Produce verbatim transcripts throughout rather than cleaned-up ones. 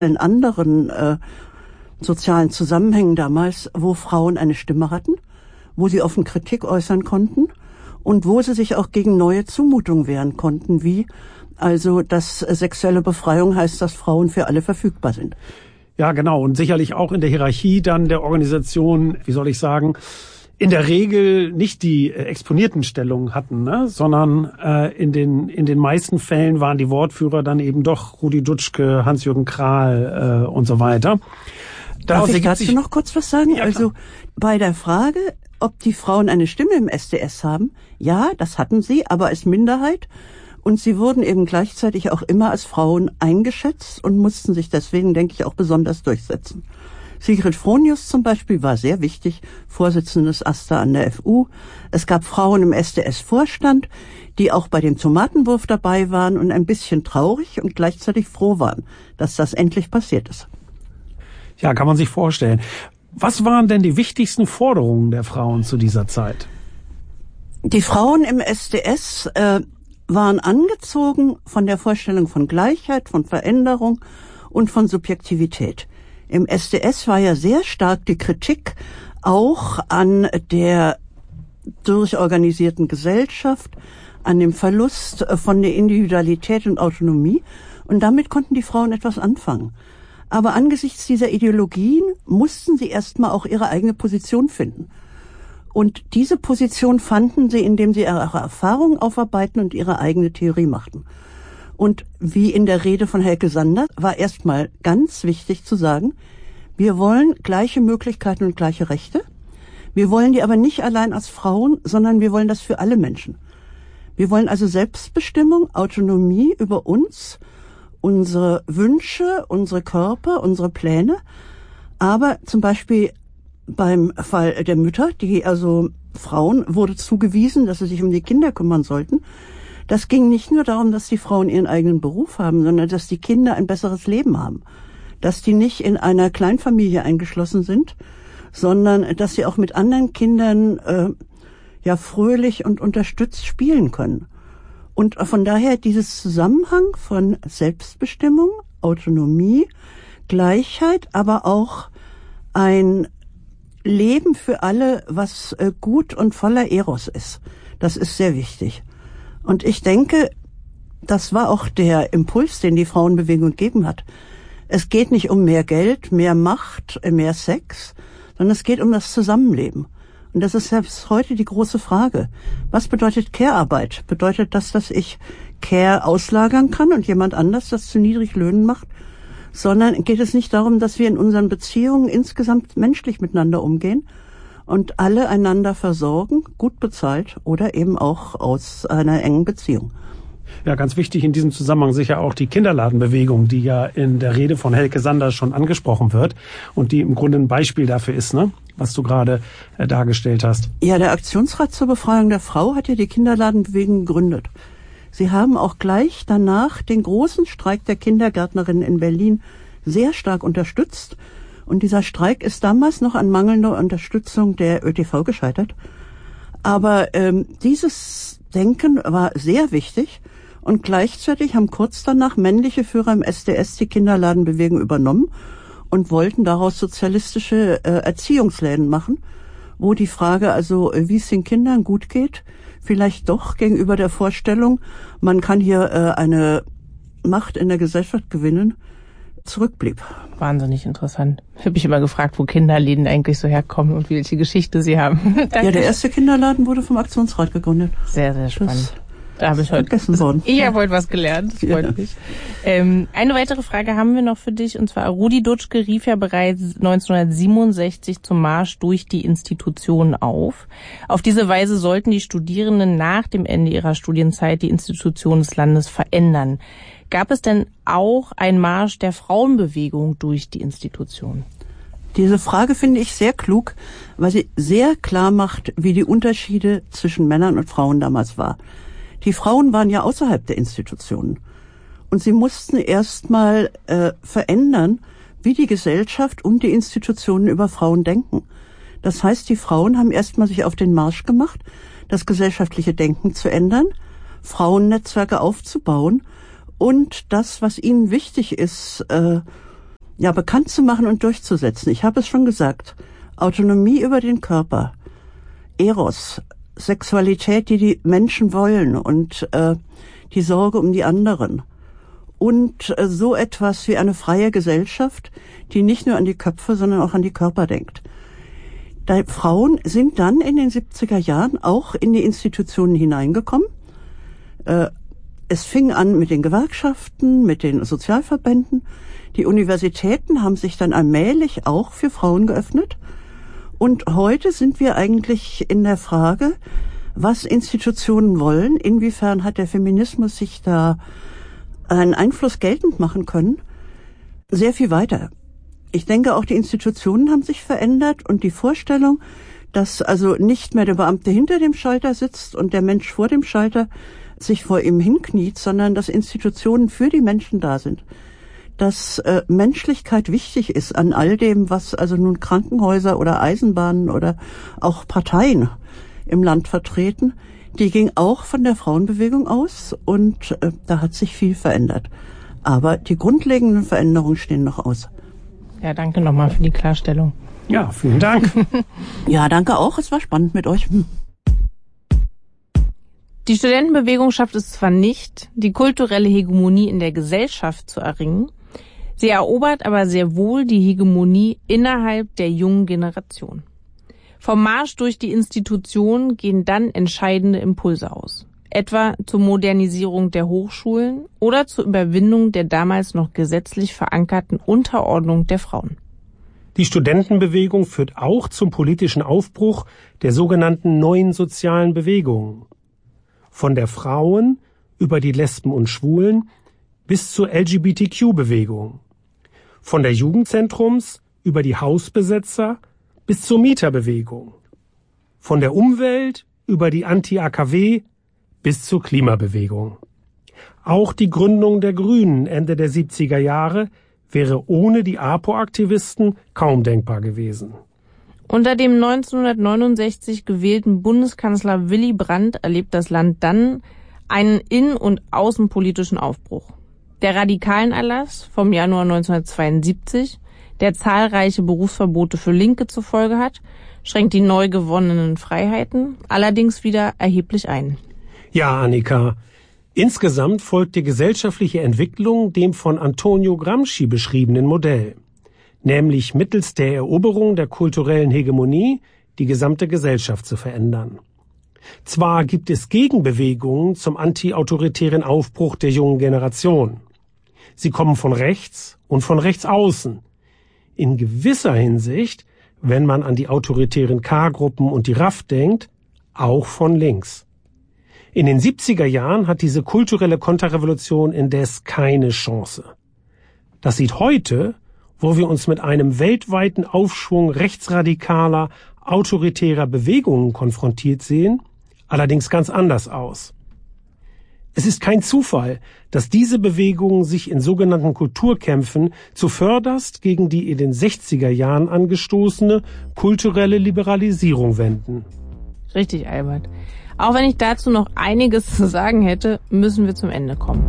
in anderen äh, sozialen Zusammenhängen damals, wo Frauen eine Stimme hatten, wo sie offen Kritik äußern konnten und wo sie sich auch gegen neue Zumutungen wehren konnten, wie also, dass sexuelle Befreiung heißt, dass Frauen für alle verfügbar sind. Ja, genau. Und sicherlich auch in der Hierarchie dann der Organisation, wie soll ich sagen, in der Regel nicht die äh, exponierten Stellungen hatten, ne? sondern äh, in den in den meisten Fällen waren die Wortführer dann eben doch Rudi Dutschke, Hans-Jürgen Krahl äh, und so weiter. Darf ich dazu noch kurz was sagen? Ja, also bei der Frage, ob die Frauen eine Stimme im S D S haben, ja, das hatten sie, aber als Minderheit. Und sie wurden eben gleichzeitig auch immer als Frauen eingeschätzt und mussten sich deswegen, denke ich, auch besonders durchsetzen. Sigrid Fronius zum Beispiel war sehr wichtig, Vorsitzende des AStA an der F U. Es gab Frauen im S D S-Vorstand, die auch bei dem Tomatenwurf dabei waren und ein bisschen traurig und gleichzeitig froh waren, dass das endlich passiert ist. Ja, kann man sich vorstellen. Was waren denn die wichtigsten Forderungen der Frauen zu dieser Zeit? Die Frauen im S D S äh, waren angezogen von der Vorstellung von Gleichheit, von Veränderung und von Subjektivität. Im S D S war ja sehr stark die Kritik auch an der durchorganisierten Gesellschaft, an dem Verlust von der Individualität und Autonomie. Und damit konnten die Frauen etwas anfangen. Aber angesichts dieser Ideologien mussten sie erstmal auch ihre eigene Position finden. Und diese Position fanden sie, indem sie ihre Erfahrungen aufarbeiten und ihre eigene Theorie machten. Und wie in der Rede von Helke Sander war erstmal ganz wichtig zu sagen, wir wollen gleiche Möglichkeiten und gleiche Rechte. Wir wollen die aber nicht allein als Frauen, sondern wir wollen das für alle Menschen. Wir wollen also Selbstbestimmung, Autonomie über uns, unsere Wünsche, unsere Körper, unsere Pläne. Aber zum Beispiel beim Fall der Mütter, die also Frauen wurde zugewiesen, dass sie sich um die Kinder kümmern sollten. Das ging nicht nur darum, dass die Frauen ihren eigenen Beruf haben, sondern dass die Kinder ein besseres Leben haben. Dass die nicht in einer Kleinfamilie eingeschlossen sind, sondern dass sie auch mit anderen Kindern äh, ja fröhlich und unterstützt spielen können. Und von daher dieses Zusammenhang von Selbstbestimmung, Autonomie, Gleichheit, aber auch ein Leben für alle, was äh, gut und voller Eros ist. Das ist sehr wichtig. Und ich denke, das war auch der Impuls, den die Frauenbewegung gegeben hat. Es geht nicht um mehr Geld, mehr Macht, mehr Sex, sondern es geht um das Zusammenleben. Und das ist ja bis heute die große Frage. Was bedeutet Care-Arbeit? Bedeutet das, dass ich Care auslagern kann und jemand anders das zu Niedriglöhnen macht? Sondern geht es nicht darum, dass wir in unseren Beziehungen insgesamt menschlich miteinander umgehen und alle einander versorgen, gut bezahlt oder eben auch aus einer engen Beziehung. Ja, ganz wichtig in diesem Zusammenhang sicher auch die Kinderladenbewegung, die ja in der Rede von Helke Sander schon angesprochen wird und die im Grunde ein Beispiel dafür ist, ne, was du gerade äh, dargestellt hast. Ja, der Aktionsrat zur Befreiung der Frau hat ja die Kinderladenbewegung gegründet. Sie haben auch gleich danach den großen Streik der Kindergärtnerinnen in Berlin sehr stark unterstützt. Und dieser Streik ist damals noch an mangelnder Unterstützung der Ö T V gescheitert. Aber ähm, dieses Denken war sehr wichtig. Und gleichzeitig haben kurz danach männliche Führer im S D S die Kinderladenbewegung übernommen und wollten daraus sozialistische äh, Erziehungsläden machen, wo die Frage also, wie es den Kindern gut geht, vielleicht doch gegenüber der Vorstellung, man kann hier äh, eine Macht in der Gesellschaft gewinnen, zurückblieb. Wahnsinnig interessant. Ich habe mich immer gefragt, wo Kinderläden eigentlich so herkommen und welche Geschichte sie haben. Ja, der erste Kinderladen wurde vom Aktionsrat gegründet. Sehr, sehr spannend. Das Da habe ich heute vergessen worden. Ich habe heute was gelernt. Das freut mich. Ähm, eine weitere Frage haben wir noch für dich, und zwar Rudi Dutschke rief ja bereits neunzehnhundertsiebenundsechzig zum Marsch durch die Institutionen auf. Auf diese Weise sollten die Studierenden nach dem Ende ihrer Studienzeit die Institutionen des Landes verändern. Gab es denn auch einen Marsch der Frauenbewegung durch die Institutionen? Diese Frage finde ich sehr klug, weil sie sehr klar macht, wie die Unterschiede zwischen Männern und Frauen damals war. Die Frauen waren ja außerhalb der Institutionen. Und sie mussten erstmal äh, verändern, wie die Gesellschaft und die Institutionen über Frauen denken. Das heißt, die Frauen haben erstmal sich auf den Marsch gemacht, das gesellschaftliche Denken zu ändern, Frauennetzwerke aufzubauen und das, was ihnen wichtig ist, äh, ja, bekannt zu machen und durchzusetzen. Ich habe es schon gesagt. Autonomie über den Körper, Eros, Sexualität, die die Menschen wollen und äh, die Sorge um die anderen. Und äh, so etwas wie eine freie Gesellschaft, die nicht nur an die Köpfe, sondern auch an die Körper denkt. Die Frauen sind dann in den siebziger Jahren auch in die Institutionen hineingekommen. Äh, es fing an mit den Gewerkschaften, mit den Sozialverbänden. Die Universitäten haben sich dann allmählich auch für Frauen geöffnet. Und heute sind wir eigentlich in der Frage, was Institutionen wollen, inwiefern hat der Feminismus sich da einen Einfluss geltend machen können, sehr viel weiter. Ich denke, auch die Institutionen haben sich verändert und die Vorstellung, dass also nicht mehr der Beamte hinter dem Schalter sitzt und der Mensch vor dem Schalter sich vor ihm hinkniet, sondern dass Institutionen für die Menschen da sind. Dass äh, Menschlichkeit wichtig ist an all dem, was also nun Krankenhäuser oder Eisenbahnen oder auch Parteien im Land vertreten, die ging auch von der Frauenbewegung aus und äh, da hat sich viel verändert. Aber die grundlegenden Veränderungen stehen noch aus. Ja, danke nochmal für die Klarstellung. Ja, vielen Dank. Ja, danke auch. Es war spannend mit euch. Die Studentenbewegung schafft es zwar nicht, die kulturelle Hegemonie in der Gesellschaft zu erringen, sie erobert aber sehr wohl die Hegemonie innerhalb der jungen Generation. Vom Marsch durch die Institutionen gehen dann entscheidende Impulse aus, etwa zur Modernisierung der Hochschulen oder zur Überwindung der damals noch gesetzlich verankerten Unterordnung der Frauen. Die Studentenbewegung führt auch zum politischen Aufbruch der sogenannten neuen sozialen Bewegungen. Von der Frauen über die Lesben und Schwulen bis zur L G B T Q-Bewegung. Von der Jugendzentrums über die Hausbesetzer bis zur Mieterbewegung. Von der Umwelt über die Anti-A K W bis zur Klimabewegung. Auch die Gründung der Grünen Ende der siebziger Jahre wäre ohne die A P O-Aktivisten kaum denkbar gewesen. Unter dem neunzehnhundertneunundsechzig gewählten Bundeskanzler Willy Brandt erlebt das Land dann einen innen- und außenpolitischen Aufbruch. Der Radikalenerlass vom Januar neunzehnhundertzweiundsiebzig, der zahlreiche Berufsverbote für Linke zur Folge hat, schränkt die neu gewonnenen Freiheiten allerdings wieder erheblich ein. Ja, Annika, insgesamt folgt die gesellschaftliche Entwicklung dem von Antonio Gramsci beschriebenen Modell, nämlich mittels der Eroberung der kulturellen Hegemonie die gesamte Gesellschaft zu verändern. Zwar gibt es Gegenbewegungen zum anti-autoritären Aufbruch der jungen Generation. Sie kommen von rechts und von rechts außen. In gewisser Hinsicht, wenn man an die autoritären K-Gruppen und die R A F denkt, auch von links. In den siebziger Jahren hat diese kulturelle Konterrevolution indes keine Chance. Das sieht heute, wo wir uns mit einem weltweiten Aufschwung rechtsradikaler, autoritärer Bewegungen konfrontiert sehen, allerdings ganz anders aus. Es ist kein Zufall, dass diese Bewegungen sich in sogenannten Kulturkämpfen zuvörderst gegen die in den sechziger Jahren angestoßene kulturelle Liberalisierung wenden. Richtig, Albert. Auch wenn ich dazu noch einiges zu sagen hätte, müssen wir zum Ende kommen.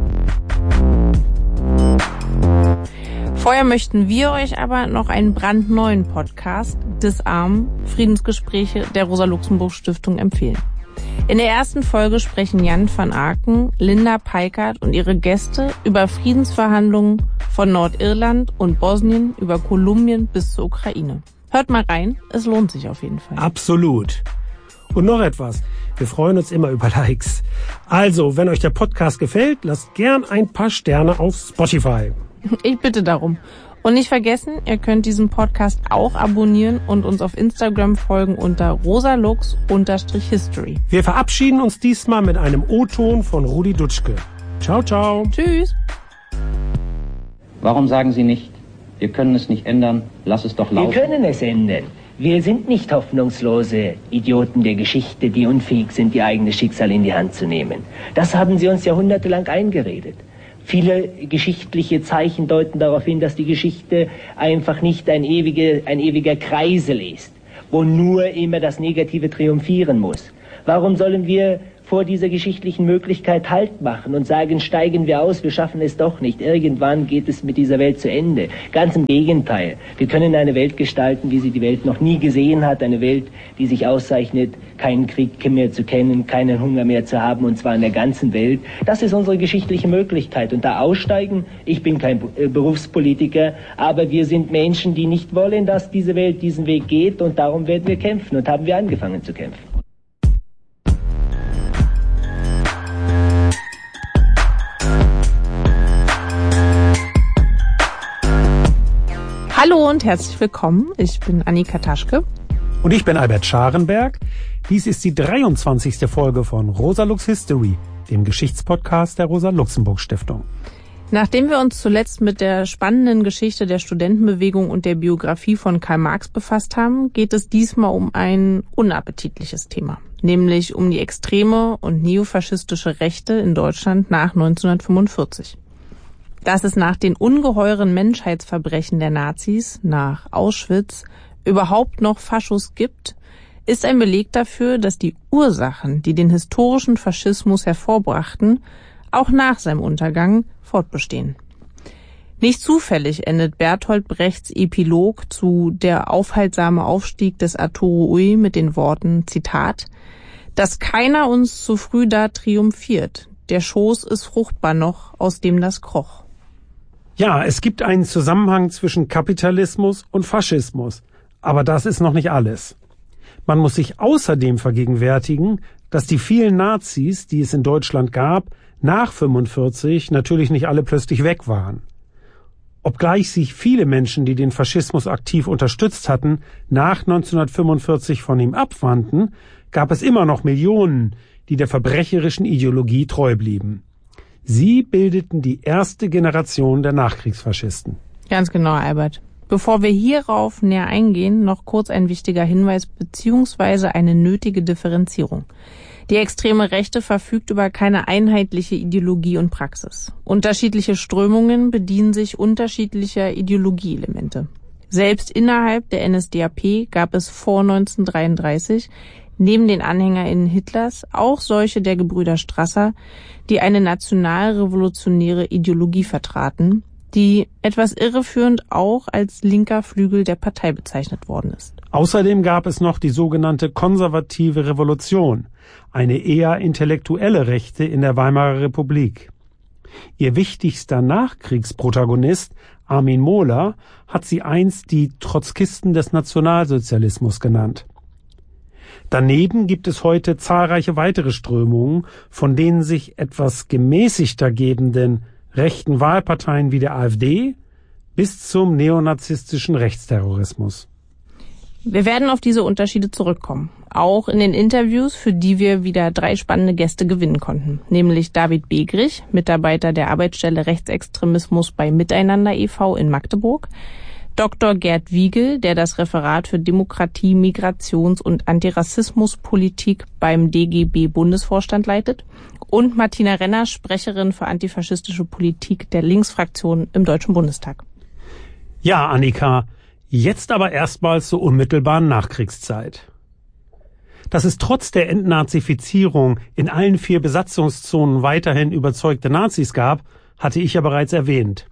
Vorher möchten wir euch aber noch einen brandneuen Podcast, Disarm, Friedensgespräche der Rosa-Luxemburg-Stiftung empfehlen. In der ersten Folge sprechen Jan van Aken, Linda Peikert und ihre Gäste über Friedensverhandlungen von Nordirland und Bosnien über Kolumbien bis zur Ukraine. Hört mal rein, es lohnt sich auf jeden Fall. Absolut. Und noch etwas, wir freuen uns immer über Likes. Also, wenn euch der Podcast gefällt, lasst gern ein paar Sterne auf Spotify. Ich bitte darum. Und nicht vergessen, ihr könnt diesen Podcast auch abonnieren und uns auf Instagram folgen unter rosalux-history. Wir verabschieden uns diesmal mit einem O-Ton von Rudi Dutschke. Ciao, ciao. Tschüss. Warum sagen Sie nicht, wir können es nicht ändern, lass es doch laufen? Wir können es ändern. Wir sind nicht hoffnungslose Idioten der Geschichte, die unfähig sind, ihr eigenes Schicksal in die Hand zu nehmen. Das haben sie uns jahrhundertelang eingeredet. Viele geschichtliche Zeichen deuten darauf hin, dass die Geschichte einfach nicht ein, ewige, ein ewiger Kreisel ist, wo nur immer das Negative triumphieren muss. Warum sollen wir vor dieser geschichtlichen Möglichkeit Halt machen und sagen, steigen wir aus, wir schaffen es doch nicht. Irgendwann geht es mit dieser Welt zu Ende. Ganz im Gegenteil. Wir können eine Welt gestalten, wie sie die Welt noch nie gesehen hat. Eine Welt, die sich auszeichnet, keinen Krieg mehr zu kennen, keinen Hunger mehr zu haben, und zwar in der ganzen Welt. Das ist unsere geschichtliche Möglichkeit. Und da aussteigen, ich bin kein Berufspolitiker, aber wir sind Menschen, die nicht wollen, dass diese Welt diesen Weg geht, und darum werden wir kämpfen und haben wir angefangen zu kämpfen. Hallo und herzlich willkommen. Ich bin Annika Taschke. Und ich bin Albert Scharenberg. Dies ist die dreiundzwanzigste Folge von Rosa Lux History, dem Geschichtspodcast der Rosa-Luxemburg-Stiftung. Nachdem wir uns zuletzt mit der spannenden Geschichte der Studentenbewegung und der Biografie von Karl Marx befasst haben, geht es diesmal um ein unappetitliches Thema, nämlich um die extreme und neofaschistische Rechte in Deutschland nach neunzehnhundertfünfundvierzig. Dass es nach den ungeheuren Menschheitsverbrechen der Nazis, nach Auschwitz, überhaupt noch Faschos gibt, ist ein Beleg dafür, dass die Ursachen, die den historischen Faschismus hervorbrachten, auch nach seinem Untergang fortbestehen. Nicht zufällig endet Bertolt Brechts Epilog zu Der aufhaltsame Aufstieg des Arturo Ui mit den Worten, Zitat, dass keiner uns zu früh da triumphiert, der Schoß ist fruchtbar noch, aus dem das kroch. Ja, es gibt einen Zusammenhang zwischen Kapitalismus und Faschismus, aber das ist noch nicht alles. Man muss sich außerdem vergegenwärtigen, dass die vielen Nazis, die es in Deutschland gab, nach fünfundvierzig natürlich nicht alle plötzlich weg waren. Obgleich sich viele Menschen, die den Faschismus aktiv unterstützt hatten, nach neunzehnhundertfünfundvierzig von ihm abwandten, gab es immer noch Millionen, die der verbrecherischen Ideologie treu blieben. Sie bildeten die erste Generation der Nachkriegsfaschisten. Ganz genau, Albert. Bevor wir hierauf näher eingehen, noch kurz ein wichtiger Hinweis bzw. eine nötige Differenzierung. Die extreme Rechte verfügt über keine einheitliche Ideologie und Praxis. Unterschiedliche Strömungen bedienen sich unterschiedlicher Ideologieelemente. Selbst innerhalb der N S D A P gab es vor neunzehnhundertdreiunddreißig neben den AnhängerInnen Hitlers auch solche der Gebrüder Strasser, die eine nationalrevolutionäre Ideologie vertraten, die etwas irreführend auch als linker Flügel der Partei bezeichnet worden ist. Außerdem gab es noch die sogenannte konservative Revolution, eine eher intellektuelle Rechte in der Weimarer Republik. Ihr wichtigster Nachkriegsprotagonist, Armin Mohler, hat sie einst die Trotzkisten des Nationalsozialismus genannt. Daneben gibt es heute zahlreiche weitere Strömungen, von denen sich etwas gemäßigter gebenden rechten Wahlparteien wie der AfD bis zum neonazistischen Rechtsterrorismus. Wir werden auf diese Unterschiede zurückkommen, auch in den Interviews, für die wir wieder drei spannende Gäste gewinnen konnten, nämlich David Begrich, Mitarbeiter der Arbeitsstelle Rechtsextremismus bei Miteinander e V in Magdeburg, Doktor Gerd Wiegel, der das Referat für Demokratie, Migrations- und Antirassismuspolitik beim D G B-Bundesvorstand leitet, und Martina Renner, Sprecherin für antifaschistische Politik der Linksfraktion im Deutschen Bundestag. Ja, Annika, jetzt aber erstmals zur unmittelbaren Nachkriegszeit. Dass es trotz der Entnazifizierung in allen vier Besatzungszonen weiterhin überzeugte Nazis gab, hatte ich ja bereits erwähnt.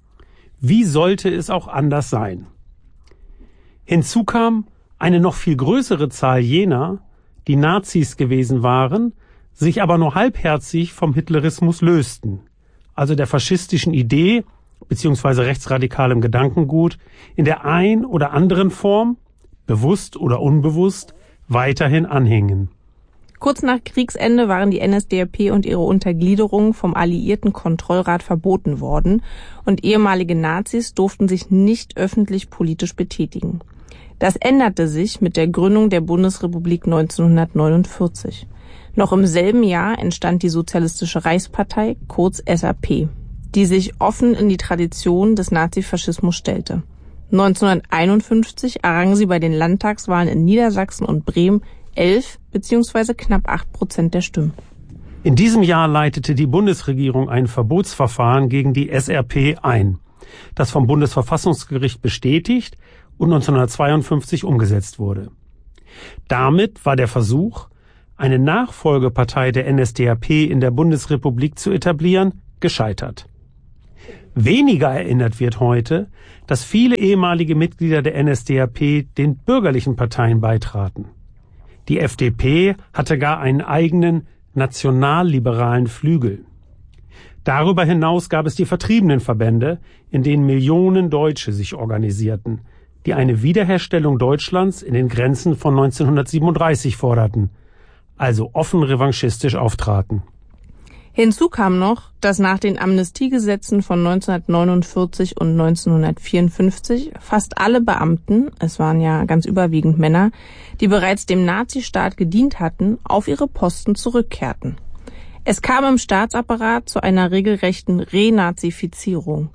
Wie sollte es auch anders sein? Hinzu kam eine noch viel größere Zahl jener, die Nazis gewesen waren, sich aber nur halbherzig vom Hitlerismus lösten, also der faschistischen Idee bzw. rechtsradikalem Gedankengut in der ein oder anderen Form, bewusst oder unbewusst, weiterhin anhingen. Kurz nach Kriegsende waren die N S D A P und ihre Untergliederung vom Alliierten Kontrollrat verboten worden und ehemalige Nazis durften sich nicht öffentlich politisch betätigen. Das änderte sich mit der Gründung der Bundesrepublik neunzehnhundertneunundvierzig. Noch im selben Jahr entstand die Sozialistische Reichspartei, kurz S A P, die sich offen in die Tradition des Nazifaschismus stellte. neunzehnhunderteinundfünfzig errang sie bei den Landtagswahlen in Niedersachsen und Bremen elf bzw. knapp acht Prozent der Stimmen. In diesem Jahr leitete die Bundesregierung ein Verbotsverfahren gegen die S R P ein, das vom Bundesverfassungsgericht bestätigt und neunzehnhundertzweiundfünfzig umgesetzt wurde. Damit war der Versuch, eine Nachfolgepartei der N S D A P in der Bundesrepublik zu etablieren, gescheitert. Weniger erinnert wird heute, dass viele ehemalige Mitglieder der N S D A P den bürgerlichen Parteien beitraten. Die F D P hatte gar einen eigenen nationalliberalen Flügel. Darüber hinaus gab es die Vertriebenenverbände, in denen Millionen Deutsche sich organisierten, die eine Wiederherstellung Deutschlands in den Grenzen von neunzehnhundertsiebenunddreißig forderten, also offen revanchistisch auftraten. Hinzu kam noch, dass nach den Amnestiegesetzen von neunzehnhundertneunundvierzig und neunzehnhundertvierundfünfzig fast alle Beamten, es waren ja ganz überwiegend Männer, die bereits dem Nazistaat gedient hatten, auf ihre Posten zurückkehrten. Es kam im Staatsapparat zu einer regelrechten Renazifizierung.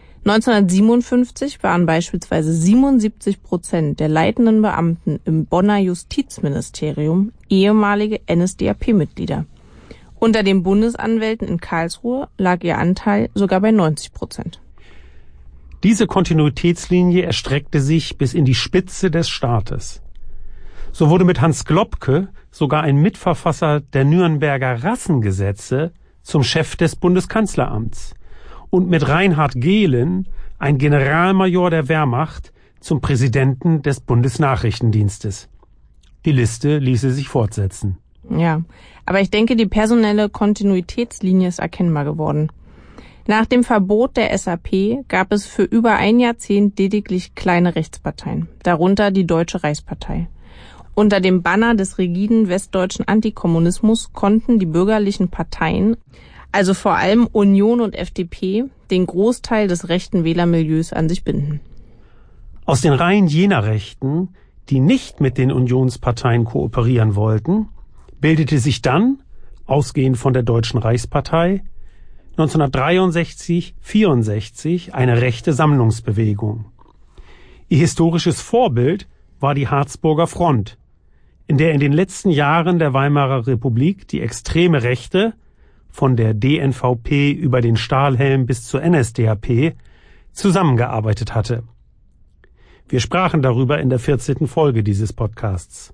neunzehnhundertsiebenundfünfzig waren beispielsweise siebenundsiebzig Prozent der leitenden Beamten im Bonner Justizministerium ehemalige N S D A P-Mitglieder. Unter den Bundesanwälten in Karlsruhe lag ihr Anteil sogar bei neunzig Prozent. Diese Kontinuitätslinie erstreckte sich bis in die Spitze des Staates. So wurde mit Hans Globke sogar ein Mitverfasser der Nürnberger Rassengesetze zum Chef des Bundeskanzleramts und mit Reinhard Gehlen ein Generalmajor der Wehrmacht zum Präsidenten des Bundesnachrichtendienstes. Die Liste ließe sich fortsetzen. Ja, aber ich denke, die personelle Kontinuitätslinie ist erkennbar geworden. Nach dem Verbot der S A P gab es für über ein Jahrzehnt lediglich kleine Rechtsparteien, darunter die Deutsche Reichspartei. Unter dem Banner des rigiden westdeutschen Antikommunismus konnten die bürgerlichen Parteien, also vor allem Union und F D P, den Großteil des rechten Wählermilieus an sich binden. Aus den Reihen jener Rechten, die nicht mit den Unionsparteien kooperieren wollten, bildete sich dann, ausgehend von der Deutschen Reichspartei, neunzehnhundertdreiundsechzig vierundsechzig eine rechte Sammlungsbewegung. Ihr historisches Vorbild war die Harzburger Front, in der in den letzten Jahren der Weimarer Republik die extreme Rechte, von der D N V P über den Stahlhelm bis zur N S D A P, zusammengearbeitet hatte. Wir sprachen darüber in der vierzehnten Folge dieses Podcasts.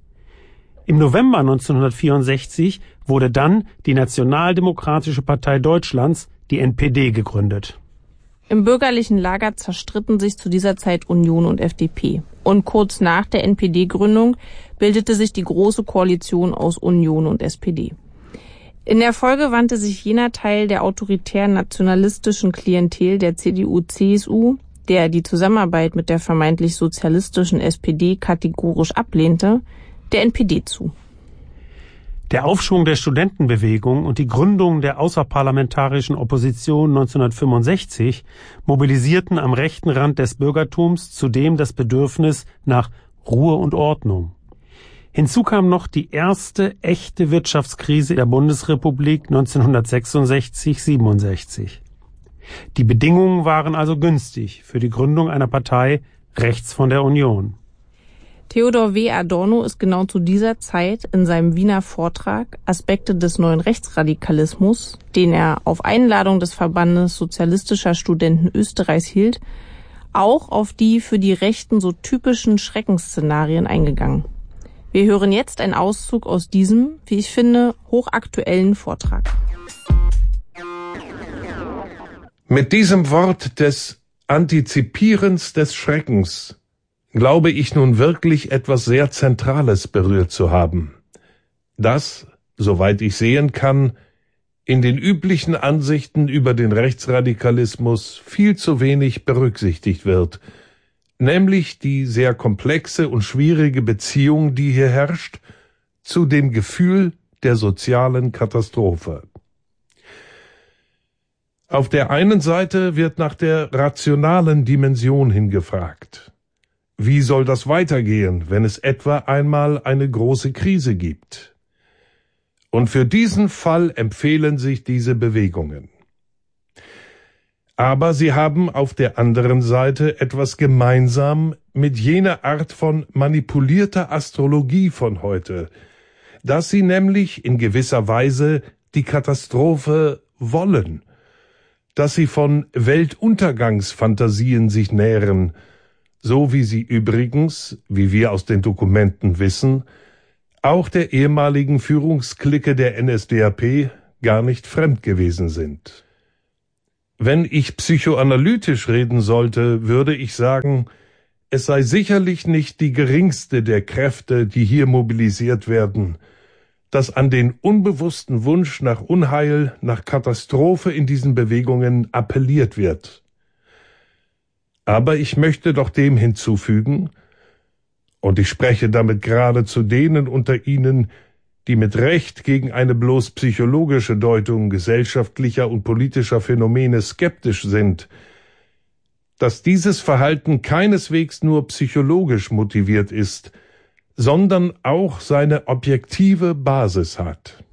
Im November neunzehnhundertvierundsechzig wurde dann die Nationaldemokratische Partei Deutschlands, die N P D, gegründet. Im bürgerlichen Lager zerstritten sich zu dieser Zeit Union und F D P. Und kurz nach der N P D-Gründung bildete sich die Große Koalition aus Union und S P D. In der Folge wandte sich jener Teil der autoritären nationalistischen Klientel der C D U C S U, der die Zusammenarbeit mit der vermeintlich sozialistischen S P D kategorisch ablehnte, der N P D zu. Der Aufschwung der Studentenbewegung und die Gründung der außerparlamentarischen Opposition neunzehnhundertfünfundsechzig mobilisierten am rechten Rand des Bürgertums zudem das Bedürfnis nach Ruhe und Ordnung. Hinzu kam noch die erste echte Wirtschaftskrise der Bundesrepublik neunzehnhundertsechsundsechzig siebenundsechzig. Die Bedingungen waren also günstig für die Gründung einer Partei rechts von der Union. Theodor W. Adorno ist genau zu dieser Zeit in seinem Wiener Vortrag Aspekte des neuen Rechtsradikalismus, den er auf Einladung des Verbandes sozialistischer Studenten Österreichs hielt, auch auf die für die Rechten so typischen Schreckensszenarien eingegangen. Wir hören jetzt einen Auszug aus diesem, wie ich finde, hochaktuellen Vortrag. Mit diesem Wort des Antizipierens des Schreckens glaube ich nun wirklich etwas sehr Zentrales berührt zu haben, das, soweit ich sehen kann, in den üblichen Ansichten über den Rechtsradikalismus viel zu wenig berücksichtigt wird, nämlich die sehr komplexe und schwierige Beziehung, die hier herrscht, zu dem Gefühl der sozialen Katastrophe. Auf der einen Seite wird nach der rationalen Dimension hingefragt. Wie soll das weitergehen, wenn es etwa einmal eine große Krise gibt? Und für diesen Fall empfehlen sich diese Bewegungen. Aber sie haben auf der anderen Seite etwas gemeinsam mit jener Art von manipulierter Astrologie von heute, dass sie nämlich in gewisser Weise die Katastrophe wollen, dass sie von Weltuntergangsfantasien sich nähren, so wie sie übrigens, wie wir aus den Dokumenten wissen, auch der ehemaligen Führungsklicke der N S D A P gar nicht fremd gewesen sind. Wenn ich psychoanalytisch reden sollte, würde ich sagen, es sei sicherlich nicht die geringste der Kräfte, die hier mobilisiert werden, dass an den unbewussten Wunsch nach Unheil, nach Katastrophe in diesen Bewegungen appelliert wird. Aber ich möchte doch dem hinzufügen, und ich spreche damit gerade zu denen unter Ihnen, die mit Recht gegen eine bloß psychologische Deutung gesellschaftlicher und politischer Phänomene skeptisch sind, dass dieses Verhalten keineswegs nur psychologisch motiviert ist, sondern auch seine objektive Basis hat.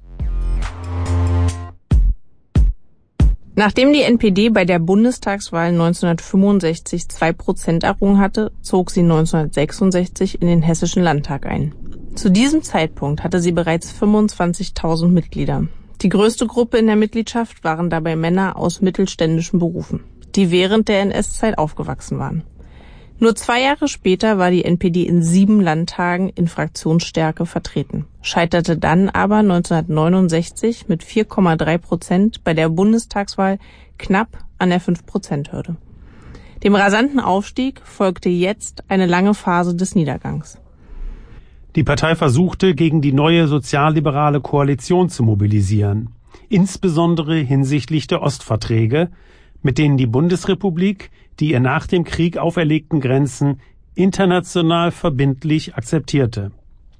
Nachdem die N P D bei der Bundestagswahl neunzehnhundertfünfundsechzig zwei Prozent errungen hatte, zog sie neunzehnhundertsechsundsechzig in den Hessischen Landtag ein. Zu diesem Zeitpunkt hatte sie bereits fünfundzwanzigtausend Mitglieder. Die größte Gruppe in der Mitgliedschaft waren dabei Männer aus mittelständischen Berufen, die während der N S-Zeit aufgewachsen waren. Nur zwei Jahre später war die N P D in sieben Landtagen in Fraktionsstärke vertreten, scheiterte dann aber neunzehnhundertneunundsechzig mit vier Komma drei Prozent bei der Bundestagswahl knapp an der fünf Prozent Hürde. Dem rasanten Aufstieg folgte jetzt eine lange Phase des Niedergangs. Die Partei versuchte, gegen die neue sozialliberale Koalition zu mobilisieren, insbesondere hinsichtlich der Ostverträge, mit denen die Bundesrepublik die ihr nach dem Krieg auferlegten Grenzen international verbindlich akzeptierte.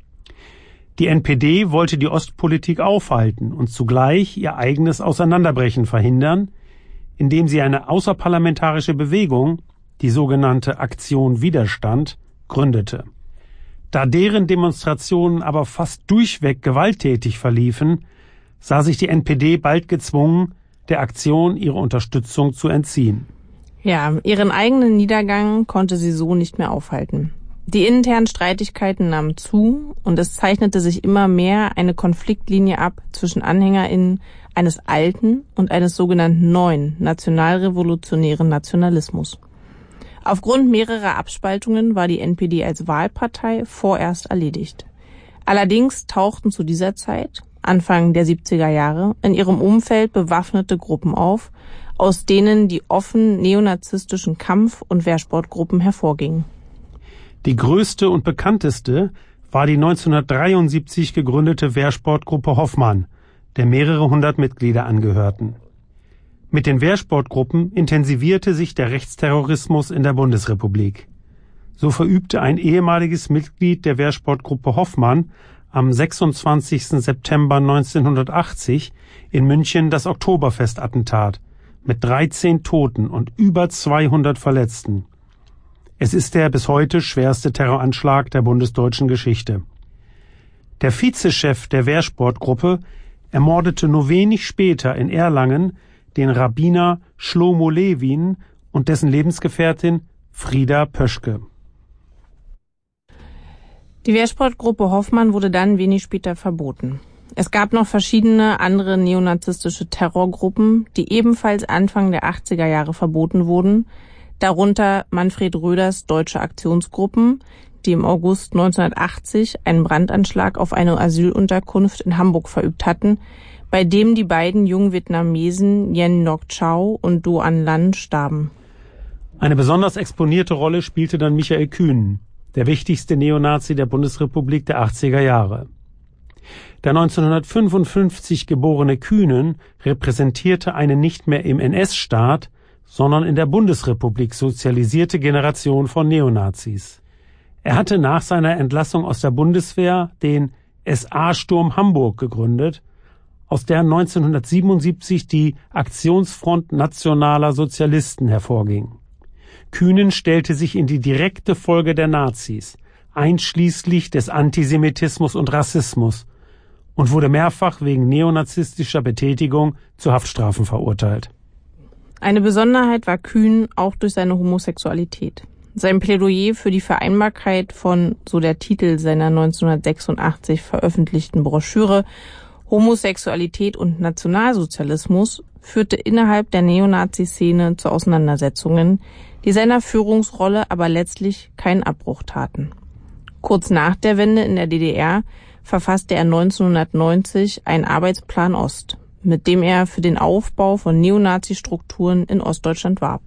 Die N P D wollte die Ostpolitik aufhalten und zugleich ihr eigenes Auseinanderbrechen verhindern, indem sie eine außerparlamentarische Bewegung, die sogenannte Aktion Widerstand, gründete. Da deren Demonstrationen aber fast durchweg gewalttätig verliefen, sah sich die N P D bald gezwungen, der Aktion ihre Unterstützung zu entziehen. Ja, ihren eigenen Niedergang konnte sie so nicht mehr aufhalten. Die internen Streitigkeiten nahmen zu und es zeichnete sich immer mehr eine Konfliktlinie ab zwischen AnhängerInnen eines alten und eines sogenannten neuen nationalrevolutionären Nationalismus. Aufgrund mehrerer Abspaltungen war die N P D als Wahlpartei vorerst erledigt. Allerdings tauchten zu dieser Zeit, Anfang der siebziger Jahre, in ihrem Umfeld bewaffnete Gruppen auf, aus denen die offen neonazistischen Kampf- und Wehrsportgruppen hervorgingen. Die größte und bekannteste war die neunzehnhundertdreiundsiebzig gegründete Wehrsportgruppe Hoffmann, der mehrere hundert Mitglieder angehörten. Mit den Wehrsportgruppen intensivierte sich der Rechtsterrorismus in der Bundesrepublik. So verübte ein ehemaliges Mitglied der Wehrsportgruppe Hoffmann am sechsundzwanzigsten September neunzehnhundertachtzig in München das Oktoberfestattentat mit dreizehn Toten und über zweihundert Verletzten. Es ist der bis heute schwerste Terroranschlag der bundesdeutschen Geschichte. Der Vizechef der Wehrsportgruppe ermordete nur wenig später in Erlangen den Rabbiner Shlomo Lewin und dessen Lebensgefährtin Frieda Pöschke. Die Wehrsportgruppe Hoffmann wurde dann wenig später verboten. Es gab noch verschiedene andere neonazistische Terrorgruppen, die ebenfalls Anfang der achtziger Jahre verboten wurden, darunter Manfred Röders Deutsche Aktionsgruppen, die im August neunzehnhundertachtzig einen Brandanschlag auf eine Asylunterkunft in Hamburg verübt hatten, bei dem die beiden jungen Vietnamesen Yen Ngoc Chau und Do An Lan starben. Eine besonders exponierte Rolle spielte dann Michael Kühn, der wichtigste Neonazi der Bundesrepublik der achtziger Jahre. Der neunzehnhundertfünfundfünfzig geborene Kühnen repräsentierte eine nicht mehr im N S-Staat, sondern in der Bundesrepublik sozialisierte Generation von Neonazis. Er hatte nach seiner Entlassung aus der Bundeswehr den S A-Sturm Hamburg gegründet, aus der neunzehnhundertsiebenundsiebzig die Aktionsfront Nationaler Sozialisten hervorging. Kühnen stellte sich in die direkte Folge der Nazis, einschließlich des Antisemitismus und Rassismus, und wurde mehrfach wegen neonazistischer Betätigung zu Haftstrafen verurteilt. Eine Besonderheit war Kühn auch durch seine Homosexualität. Sein Plädoyer für die Vereinbarkeit von, so der Titel seiner neunzehnhundertsechsundachtzig veröffentlichten Broschüre, Homosexualität und Nationalsozialismus, führte innerhalb der Neonazi-Szene zu Auseinandersetzungen, die seiner Führungsrolle aber letztlich keinen Abbruch taten. Kurz nach der Wende in der D D R verfasste er neunzehnhundertneunzig einen Arbeitsplan Ost, mit dem er für den Aufbau von Neonazi-Strukturen in Ostdeutschland warb.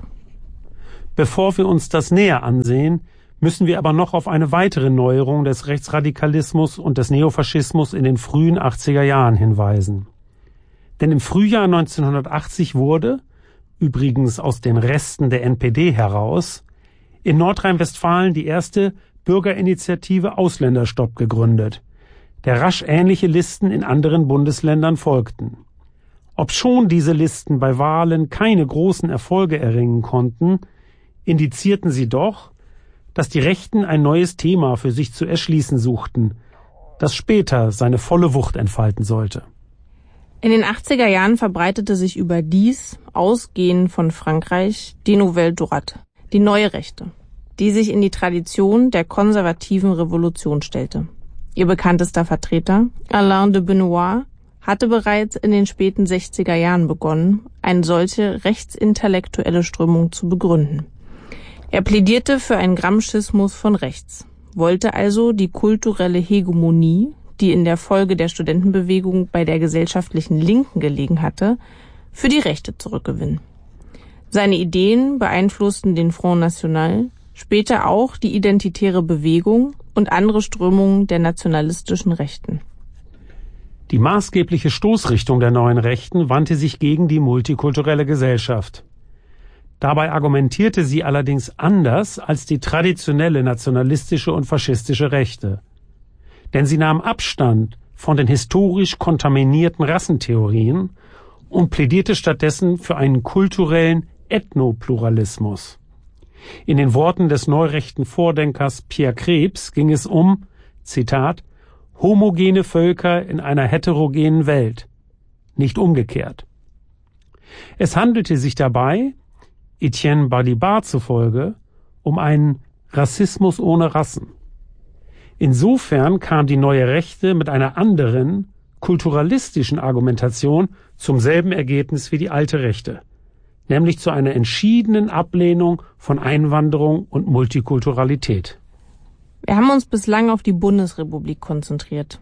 Bevor wir uns das näher ansehen, müssen wir aber noch auf eine weitere Neuerung des Rechtsradikalismus und des Neofaschismus in den frühen achtziger Jahren hinweisen. Denn im Frühjahr neunzehnhundertachtzig wurde, übrigens aus den Resten der N P D heraus, in Nordrhein-Westfalen die erste Bürgerinitiative Ausländerstopp gegründet, der rasch ähnliche Listen in anderen Bundesländern folgten. Obschon diese Listen bei Wahlen keine großen Erfolge erringen konnten, indizierten sie doch, dass die Rechten ein neues Thema für sich zu erschließen suchten, das später seine volle Wucht entfalten sollte. In den achtziger Jahren verbreitete sich überdies, ausgehend von Frankreich, die Nouvelle Droite, die neue Rechte, die sich in die Tradition der konservativen Revolution stellte. Ihr bekanntester Vertreter, Alain de Benoist, hatte bereits in den späten sechziger Jahren begonnen, eine solche rechtsintellektuelle Strömung zu begründen. Er plädierte für einen Gramscismus von rechts, wollte also die kulturelle Hegemonie, die in der Folge der Studentenbewegung bei der gesellschaftlichen Linken gelegen hatte, für die Rechte zurückgewinnen. Seine Ideen beeinflussten den Front National, später auch die Identitäre Bewegung und andere Strömungen der nationalistischen Rechten. Die maßgebliche Stoßrichtung der neuen Rechten wandte sich gegen die multikulturelle Gesellschaft. Dabei argumentierte sie allerdings anders als die traditionelle nationalistische und faschistische Rechte. Denn sie nahm Abstand von den historisch kontaminierten Rassentheorien und plädierte stattdessen für einen kulturellen Ethnopluralismus. In den Worten des neurechten Vordenkers Pierre Krebs ging es um, Zitat, homogene Völker in einer heterogenen Welt, nicht umgekehrt. Es handelte sich dabei, Etienne Balibar zufolge, um einen Rassismus ohne Rassen. Insofern kam die neue Rechte mit einer anderen, kulturalistischen Argumentation zum selben Ergebnis wie die alte Rechte, nämlich zu einer entschiedenen Ablehnung von Einwanderung und Multikulturalität. Wir haben uns bislang auf die Bundesrepublik konzentriert.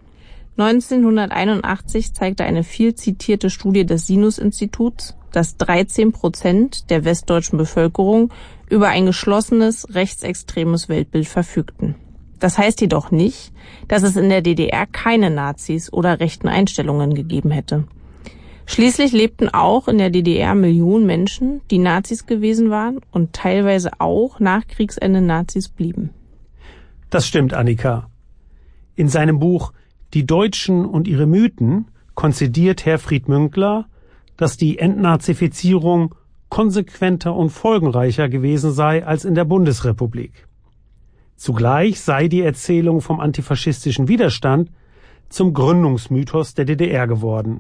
neunzehnhunderteinundachtzig zeigte eine viel zitierte Studie des Sinus-Instituts, dass dreizehn Prozent der westdeutschen Bevölkerung über ein geschlossenes, rechtsextremes Weltbild verfügten. Das heißt jedoch nicht, dass es in der D D R keine Nazis oder rechten Einstellungen gegeben hätte. Schließlich lebten auch in der D D R Millionen Menschen, die Nazis gewesen waren und teilweise auch nach Kriegsende Nazis blieben. Das stimmt, Annika. In seinem Buch Die Deutschen und ihre Mythen konzidiert Herfried Münkler, dass die Entnazifizierung konsequenter und folgenreicher gewesen sei als in der Bundesrepublik. Zugleich sei die Erzählung vom antifaschistischen Widerstand zum Gründungsmythos der D D R geworden.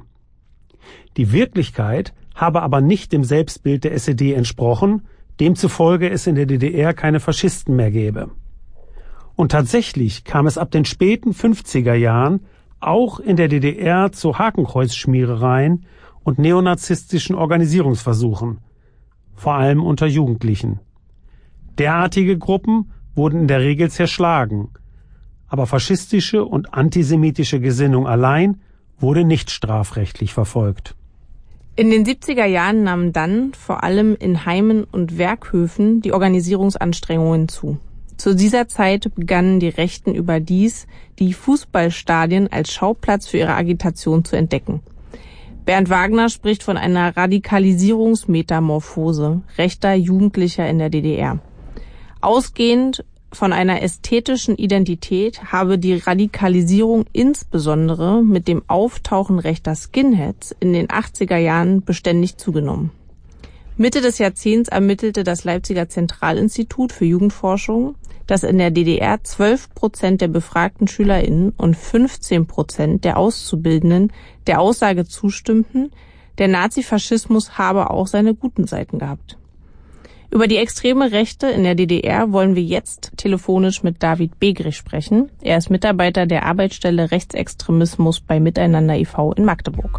Die Wirklichkeit habe aber nicht dem Selbstbild der S E D entsprochen, demzufolge es in der D D R keine Faschisten mehr gäbe. Und tatsächlich kam es ab den späten fünfziger Jahren auch in der D D R zu Hakenkreuzschmierereien und neonazistischen Organisierungsversuchen, vor allem unter Jugendlichen. Derartige Gruppen wurden in der Regel zerschlagen, aber faschistische und antisemitische Gesinnung allein wurde nicht strafrechtlich verfolgt. In den siebziger Jahren nahmen dann, vor allem in Heimen und Werkhöfen, die Organisierungsanstrengungen zu. Zu dieser Zeit begannen die Rechten überdies, die Fußballstadien als Schauplatz für ihre Agitation zu entdecken. Bernd Wagner spricht von einer Radikalisierungsmetamorphose rechter Jugendlicher in der D D R. Ausgehend von einer ästhetischen Identität habe die Radikalisierung insbesondere mit dem Auftauchen rechter Skinheads in den achtziger Jahren beständig zugenommen. Mitte des Jahrzehnts ermittelte das Leipziger Zentralinstitut für Jugendforschung, dass in der D D R zwölf Prozent der befragten SchülerInnen und fünfzehn Prozent der Auszubildenden der Aussage zustimmten, der Nazifaschismus habe auch seine guten Seiten gehabt. Über die extreme Rechte in der D D R wollen wir jetzt telefonisch mit David Begrich sprechen. Er ist Mitarbeiter der Arbeitsstelle Rechtsextremismus bei Miteinander e V in Magdeburg.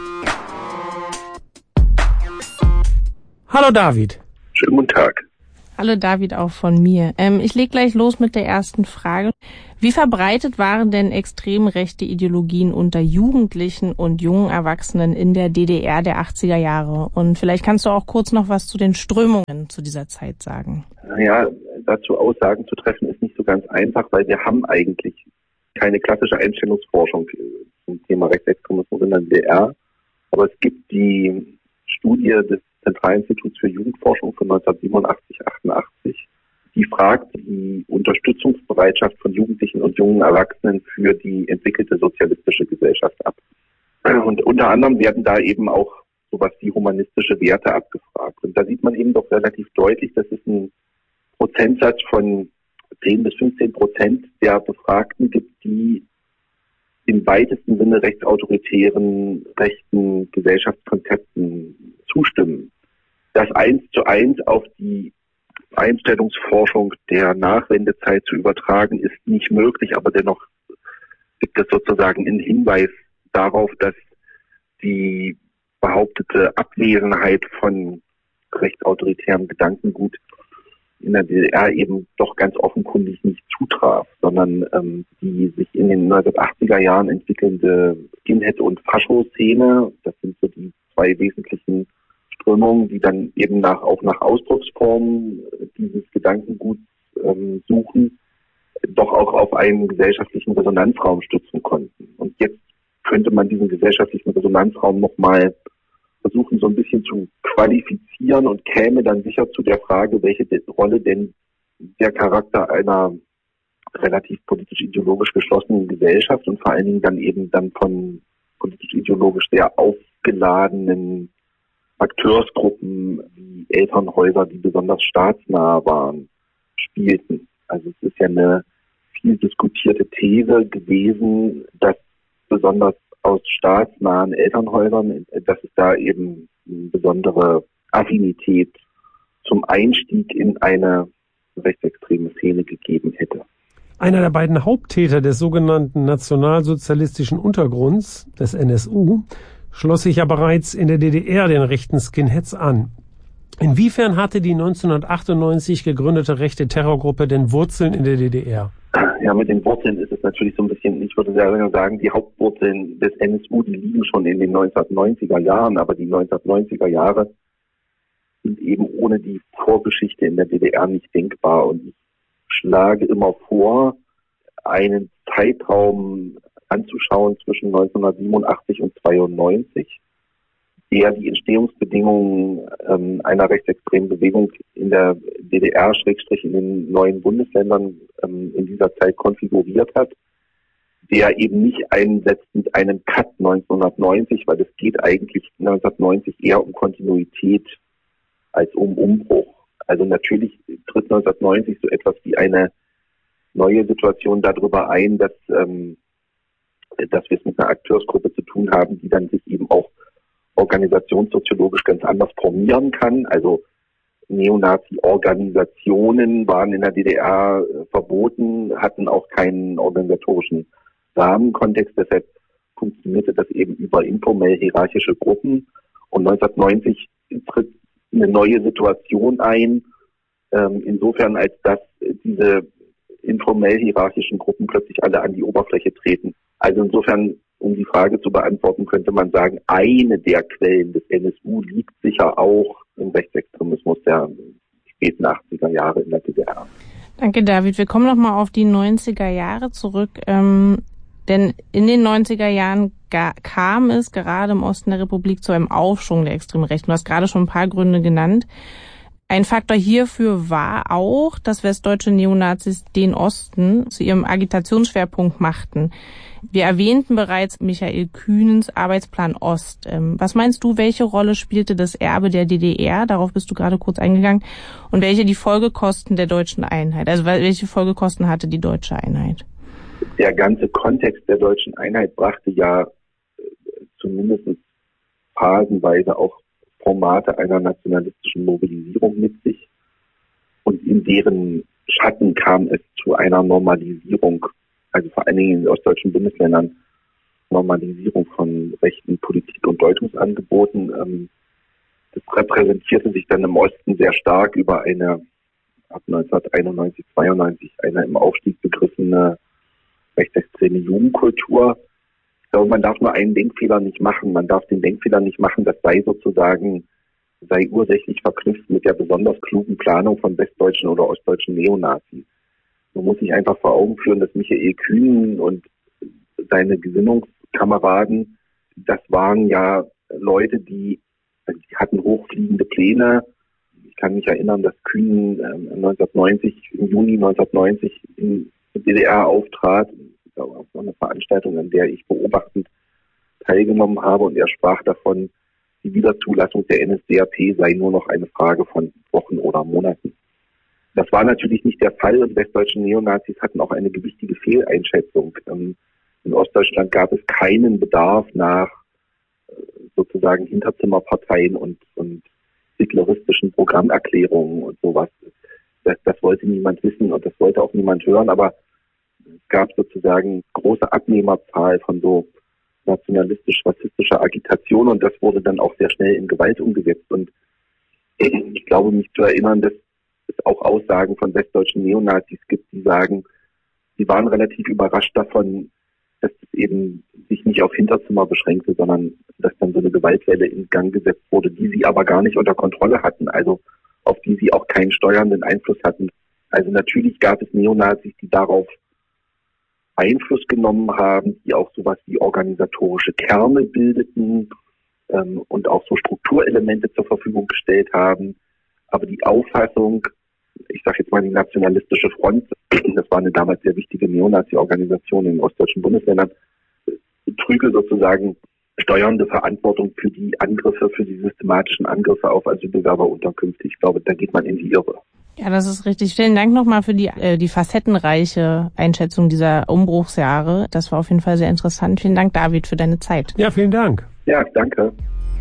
Hallo David. Schönen guten Tag. Hallo David, auch von mir. Ähm, ich leg gleich los mit der ersten Frage. Wie verbreitet waren denn extrem rechte Ideologien unter Jugendlichen und jungen Erwachsenen in der D D R der achtziger Jahre? Und vielleicht kannst du auch kurz noch was zu den Strömungen zu dieser Zeit sagen. Naja, dazu Aussagen zu treffen ist nicht so ganz einfach, weil wir haben eigentlich keine klassische Einstellungsforschung zum Thema Rechtsextremismus in der D D R. Aber es gibt die Studie des Zentralinstituts für Jugendforschung von neunzehnhundertsiebenundachtzig achtundachtzig, die fragt die Unterstützungsbereitschaft von Jugendlichen und jungen Erwachsenen für die entwickelte sozialistische Gesellschaft ab. Und unter anderem werden da eben auch sowas wie humanistische Werte abgefragt. Und da sieht man eben doch relativ deutlich, dass es einen Prozentsatz von zehn bis fünfzehn Prozent der Befragten gibt, die im weitesten Sinne rechtsautoritären, rechten Gesellschaftskonzepten zustimmen. Das eins zu eins auf die Einstellungsforschung der Nachwendezeit zu übertragen, ist nicht möglich, aber dennoch gibt es sozusagen einen Hinweis darauf, dass die behauptete Abwesenheit von rechtsautoritärem Gedankengut in der D D R eben doch ganz offenkundig nicht zutraf, sondern ähm, die sich in den neunzehnhundertachtziger Jahren entwickelnde Skinhead- und Fascho-Szene, das sind so die zwei wesentlichen Strömungen, die dann eben nach, auch nach Ausdrucksformen dieses Gedankenguts ähm, suchen, doch auch auf einen gesellschaftlichen Resonanzraum stützen konnten. Und jetzt könnte man diesen gesellschaftlichen Resonanzraum nochmal versuchen, so ein bisschen zu qualifizieren und käme dann sicher zu der Frage, welche Rolle denn der Charakter einer relativ politisch-ideologisch geschlossenen Gesellschaft und vor allen Dingen dann eben dann von politisch-ideologisch sehr aufgeladenen Akteursgruppen wie Elternhäuser, die besonders staatsnah waren, spielten. Also es ist ja eine viel diskutierte These gewesen, dass besonders aus staatsnahen Elternhäusern, dass es da eben eine besondere Affinität zum Einstieg in eine rechtsextreme Szene gegeben hätte. Einer der beiden Haupttäter des sogenannten nationalsozialistischen Untergrunds, des N S U, schloss sich ja bereits in der D D R den rechten Skinheads an. Inwiefern hatte die neunzehnhundertachtundneunzig gegründete rechte Terrorgruppe denn Wurzeln in der D D R? Ja, mit den Wurzeln ist es natürlich so ein bisschen, ich würde sagen, die Hauptwurzeln des N S U, die liegen schon in den neunzehnhundertneunziger Jahren, aber die neunzehnhundertneunziger Jahre sind eben ohne die Vorgeschichte in der D D R nicht denkbar. Und ich schlage immer vor, einen Zeitraum anzuschauen zwischen neunzehnhundertsiebenundachtzig und zweiundneunzig, der die Entstehungsbedingungen ähm, einer rechtsextremen Bewegung in der D D R, Schrägstrich in den neuen Bundesländern ähm, in dieser Zeit konfiguriert hat, der eben nicht einsetzt mit einem Cut neunzehnhundertneunzig, weil es geht eigentlich neunzehnhundertneunzig eher um Kontinuität als um Umbruch. Also natürlich tritt neunzehnhundertneunzig so etwas wie eine neue Situation darüber ein, dass, ähm, dass wir es mit einer Akteursgruppe zu tun haben, die dann sich eben auch organisationssoziologisch ganz anders formieren kann. Also Neonazi-Organisationen waren in der D D R äh, verboten, hatten auch keinen organisatorischen Rahmenkontext. Deshalb funktionierte das eben über informell hierarchische Gruppen. Und neunzehnhundertneunzig tritt eine neue Situation ein, ähm, insofern als dass diese informell hierarchischen Gruppen plötzlich alle an die Oberfläche treten. Also insofern, um die Frage zu beantworten, könnte man sagen, eine der Quellen des N S U liegt sicher auch im Rechtsextremismus der späten achtziger Jahre in der D D R. Danke, David. Wir kommen nochmal auf die neunziger Jahre zurück. Ähm, denn in den neunziger Jahren ga, kam es gerade im Osten der Republik zu einem Aufschwung der extremen Rechten. Du hast gerade schon ein paar Gründe genannt. Ein Faktor hierfür war auch, dass westdeutsche Neonazis den Osten zu ihrem Agitationsschwerpunkt machten. Wir erwähnten bereits Michael Kühnens Arbeitsplan Ost. Was meinst du, welche Rolle spielte das Erbe der D D R? Darauf bist du gerade kurz eingegangen. Und welche die Folgekosten der deutschen Einheit? Also welche Folgekosten hatte die deutsche Einheit? Der ganze Kontext der deutschen Einheit brachte ja zumindest phasenweise auch Formate einer nationalistischen Mobilisierung mit sich. Und in deren Schatten kam es zu einer Normalisierung, also vor allen Dingen in den ostdeutschen Bundesländern, Normalisierung von rechten Politik- und Deutungsangeboten. Das repräsentierte sich dann im Osten sehr stark über eine ab neunzehnhunderteinundneunzig, zweiundneunzig eine im Aufstieg begriffene rechtsextreme Jugendkultur. Ich glaube, man darf nur einen Denkfehler nicht machen. Man darf den Denkfehler nicht machen, das sei sozusagen, sei ursächlich verknüpft mit der besonders klugen Planung von westdeutschen oder ostdeutschen Neonazis. Man muss sich einfach vor Augen führen, dass Michael Kühn und seine Gesinnungskameraden, das waren ja Leute, die, die hatten hochfliegende Pläne. Ich kann mich erinnern, dass Kühn äh, neunzehnhundertneunzig, im Juni neunzehnhundertneunzig in der D D R auftrat. Das war auch eine Veranstaltung, an der ich beobachtend teilgenommen habe, und er sprach davon, die Wiederzulassung der N S D A P sei nur noch eine Frage von Wochen oder Monaten. Das war natürlich nicht der Fall, und westdeutsche Neonazis hatten auch eine gewichtige Fehleinschätzung. In Ostdeutschland gab es keinen Bedarf nach sozusagen Hinterzimmerparteien und, und hitleristischen Programmerklärungen und sowas. Das, das wollte niemand wissen und das wollte auch niemand hören, aber es gab sozusagen große Abnehmerzahl von so nationalistisch-rassistischer Agitation, und das wurde dann auch sehr schnell in Gewalt umgesetzt. Und ich glaube, mich zu erinnern, dass es auch Aussagen von westdeutschen Neonazis gibt, die sagen, sie waren relativ überrascht davon, dass es eben sich nicht auf Hinterzimmer beschränkte, sondern dass dann so eine Gewaltwelle in Gang gesetzt wurde, die sie aber gar nicht unter Kontrolle hatten, also auf die sie auch keinen steuernden Einfluss hatten. Also natürlich gab es Neonazis, die darauf Einfluss genommen haben, die auch sowas wie organisatorische Kerne bildeten ähm, und auch so Strukturelemente zur Verfügung gestellt haben. Aber die Auffassung, ich sage jetzt mal die Nationalistische Front, das war eine damals sehr wichtige Neonazi-Organisation in den ostdeutschen Bundesländern, trüge sozusagen steuernde Verantwortung für die Angriffe, für die systematischen Angriffe auf Asylbewerberunterkünfte. Ich glaube, da geht man in die Irre. Ja, das ist richtig. Vielen Dank nochmal für die, äh, die facettenreiche Einschätzung dieser Umbruchsjahre. Das war auf jeden Fall sehr interessant. Vielen Dank, David, für deine Zeit. Ja, vielen Dank. Ja, danke.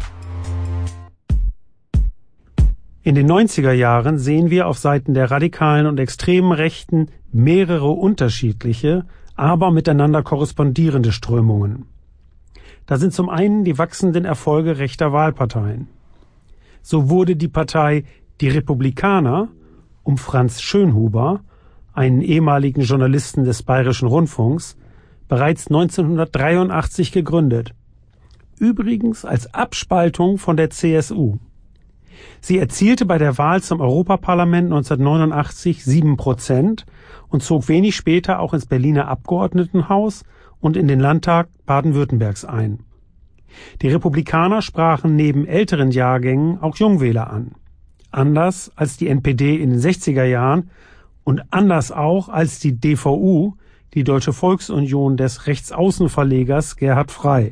In den neunziger Jahren sehen wir auf Seiten der radikalen und extremen Rechten mehrere unterschiedliche, aber miteinander korrespondierende Strömungen. Da sind zum einen die wachsenden Erfolge rechter Wahlparteien. So wurde die Partei Die Republikaner um Franz Schönhuber, einen ehemaligen Journalisten des Bayerischen Rundfunks, bereits neunzehnhundertdreiundachtzig gegründet. Übrigens als Abspaltung von der C S U. Sie erzielte bei der Wahl zum Europaparlament neunzehnhundertneunundachtzig sieben Prozent und zog wenig später auch ins Berliner Abgeordnetenhaus und in den Landtag Baden-Württembergs ein. Die Republikaner sprachen neben älteren Jahrgängen auch Jungwähler an. Anders als die N P D in den sechziger Jahren und anders auch als die D V U, die Deutsche Volksunion des Rechtsaußenverlegers Gerhard Frey.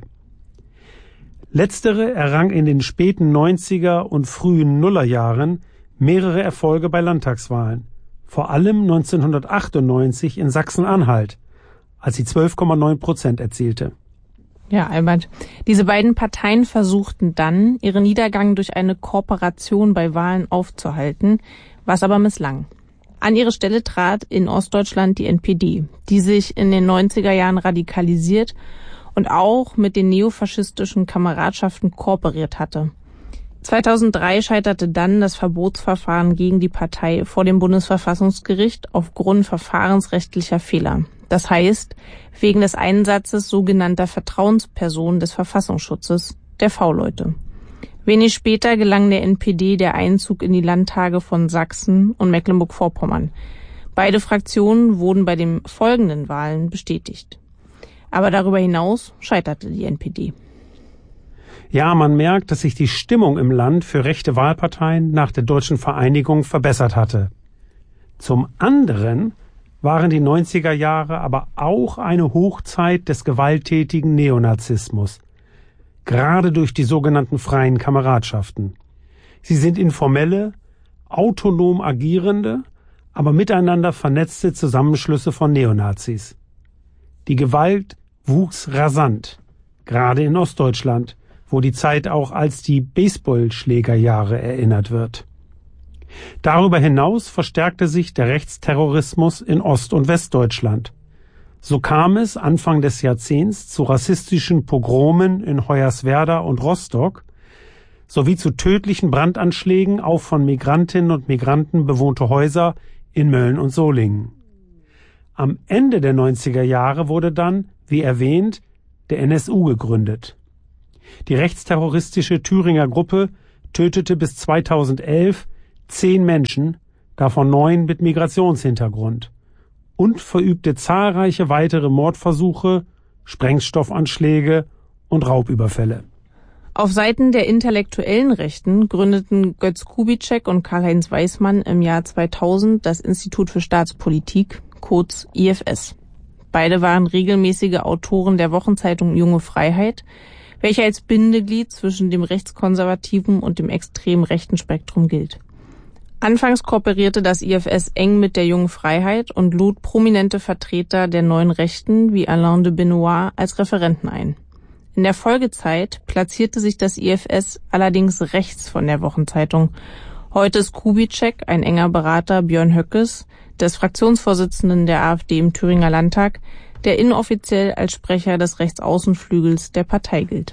Letztere errang in den späten neunziger und frühen Nullerjahren mehrere Erfolge bei Landtagswahlen, vor allem neunzehnhundertachtundneunzig in Sachsen-Anhalt, als sie zwölf Komma neun Prozent erzielte. Ja, Albert. Diese beiden Parteien versuchten dann, ihren Niedergang durch eine Kooperation bei Wahlen aufzuhalten, was aber misslang. An ihre Stelle trat in Ostdeutschland die N P D, die sich in den neunziger Jahren radikalisiert und auch mit den neofaschistischen Kameradschaften kooperiert hatte. zweitausenddrei scheiterte dann das Verbotsverfahren gegen die Partei vor dem Bundesverfassungsgericht aufgrund verfahrensrechtlicher Fehler. Das heißt, wegen des Einsatzes sogenannter Vertrauenspersonen des Verfassungsschutzes, der V-Leute. Wenig später gelang der N P D der Einzug in die Landtage von Sachsen und Mecklenburg-Vorpommern. Beide Fraktionen wurden bei den folgenden Wahlen bestätigt. Aber darüber hinaus scheiterte die N P D. Ja, man merkt, dass sich die Stimmung im Land für rechte Wahlparteien nach der deutschen Vereinigung verbessert hatte. Zum anderen waren die neunziger Jahre aber auch eine Hochzeit des gewalttätigen Neonazismus, gerade durch die sogenannten freien Kameradschaften. Sie sind informelle, autonom agierende, aber miteinander vernetzte Zusammenschlüsse von Neonazis. Die Gewalt wuchs rasant, gerade in Ostdeutschland, wo die Zeit auch als die Baseballschlägerjahre erinnert wird. Darüber hinaus verstärkte sich der Rechtsterrorismus in Ost- und Westdeutschland. So kam es Anfang des Jahrzehnts zu rassistischen Pogromen in Hoyerswerda und Rostock, sowie zu tödlichen Brandanschlägen auf von Migrantinnen und Migranten bewohnte Häuser in Mölln und Solingen. Am Ende der neunziger Jahre wurde dann, wie erwähnt, der N S U gegründet. Die rechtsterroristische Thüringer Gruppe tötete bis zweitausendelf zehn Menschen, davon neun mit Migrationshintergrund, und verübte zahlreiche weitere Mordversuche, Sprengstoffanschläge und Raubüberfälle. Auf Seiten der intellektuellen Rechten gründeten Götz Kubitschek und Karl-Heinz Weismann im Jahr zweitausend das Institut für Staatspolitik, kurz I F S. Beide waren regelmäßige Autoren der Wochenzeitung Junge Freiheit, welche als Bindeglied zwischen dem rechtskonservativen und dem extrem rechten Spektrum gilt. Anfangs kooperierte das I F S eng mit der Jungen Freiheit und lud prominente Vertreter der neuen Rechten wie Alain de Benoit als Referenten ein. In der Folgezeit platzierte sich das I F S allerdings rechts von der Wochenzeitung. Heute ist Kubitschek ein enger Berater Björn Höckes, des Fraktionsvorsitzenden der AfD im Thüringer Landtag, der inoffiziell als Sprecher des Rechtsaußenflügels der Partei gilt.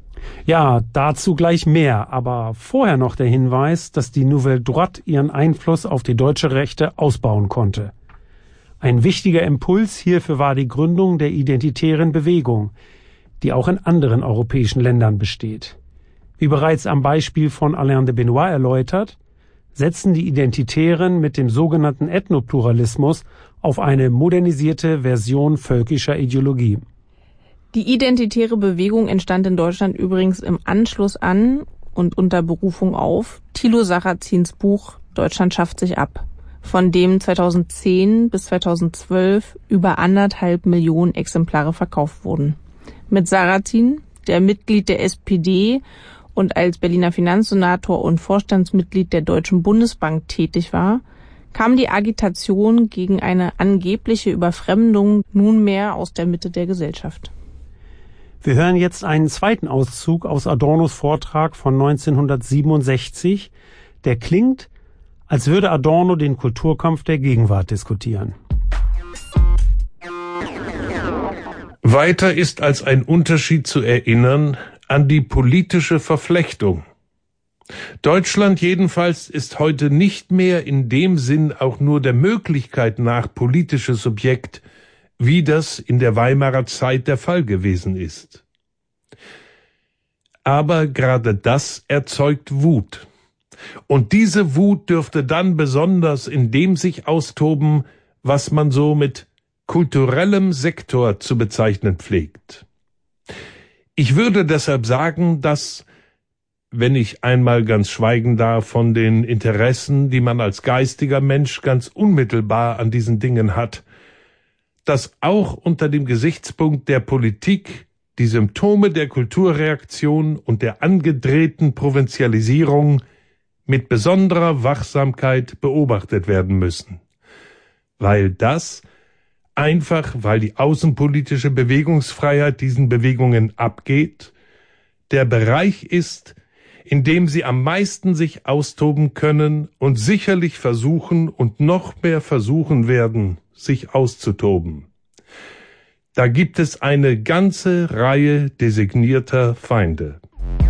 Ja, dazu gleich mehr, aber vorher noch der Hinweis, dass die Nouvelle Droite ihren Einfluss auf die deutsche Rechte ausbauen konnte. Ein wichtiger Impuls hierfür war die Gründung der Identitären Bewegung, die auch in anderen europäischen Ländern besteht. Wie bereits am Beispiel von Alain de Benoit erläutert, setzen die Identitären mit dem sogenannten Ethnopluralismus auf eine modernisierte Version völkischer Ideologie. Die identitäre Bewegung entstand in Deutschland übrigens im Anschluss an und unter Berufung auf Thilo Sarrazins Buch Deutschland schafft sich ab, von dem zweitausendzehn bis zweitausendzwölf über anderthalb Millionen Exemplare verkauft wurden. Mit Sarrazin, der Mitglied der S P D und als Berliner Finanzsenator und Vorstandsmitglied der Deutschen Bundesbank tätig war, kam die Agitation gegen eine angebliche Überfremdung nunmehr aus der Mitte der Gesellschaft. Wir hören jetzt einen zweiten Auszug aus Adornos Vortrag von neunzehnhundertsiebenundsechzig, der klingt, als würde Adorno den Kulturkampf der Gegenwart diskutieren. Weiter ist als ein Unterschied zu erinnern an die politische Verflechtung. Deutschland jedenfalls ist heute nicht mehr in dem Sinn auch nur der Möglichkeit nach politisches Subjekt, wie das in der Weimarer Zeit der Fall gewesen ist. Aber gerade das erzeugt Wut. Und diese Wut dürfte dann besonders in dem sich austoben, was man so mit kulturellem Sektor zu bezeichnen pflegt. Ich würde deshalb sagen, dass, wenn ich einmal ganz schweigen darf von den Interessen, die man als geistiger Mensch ganz unmittelbar an diesen Dingen hat, dass auch unter dem Gesichtspunkt der Politik die Symptome der Kulturreaktion und der angedrehten Provinzialisierung mit besonderer Wachsamkeit beobachtet werden müssen, weil das einfach, weil die außenpolitische Bewegungsfreiheit diesen Bewegungen abgeht, der Bereich ist, in dem sie am meisten sich austoben können und sicherlich versuchen und noch mehr versuchen werden, sich auszutoben. Da gibt es eine ganze Reihe designierter Feinde.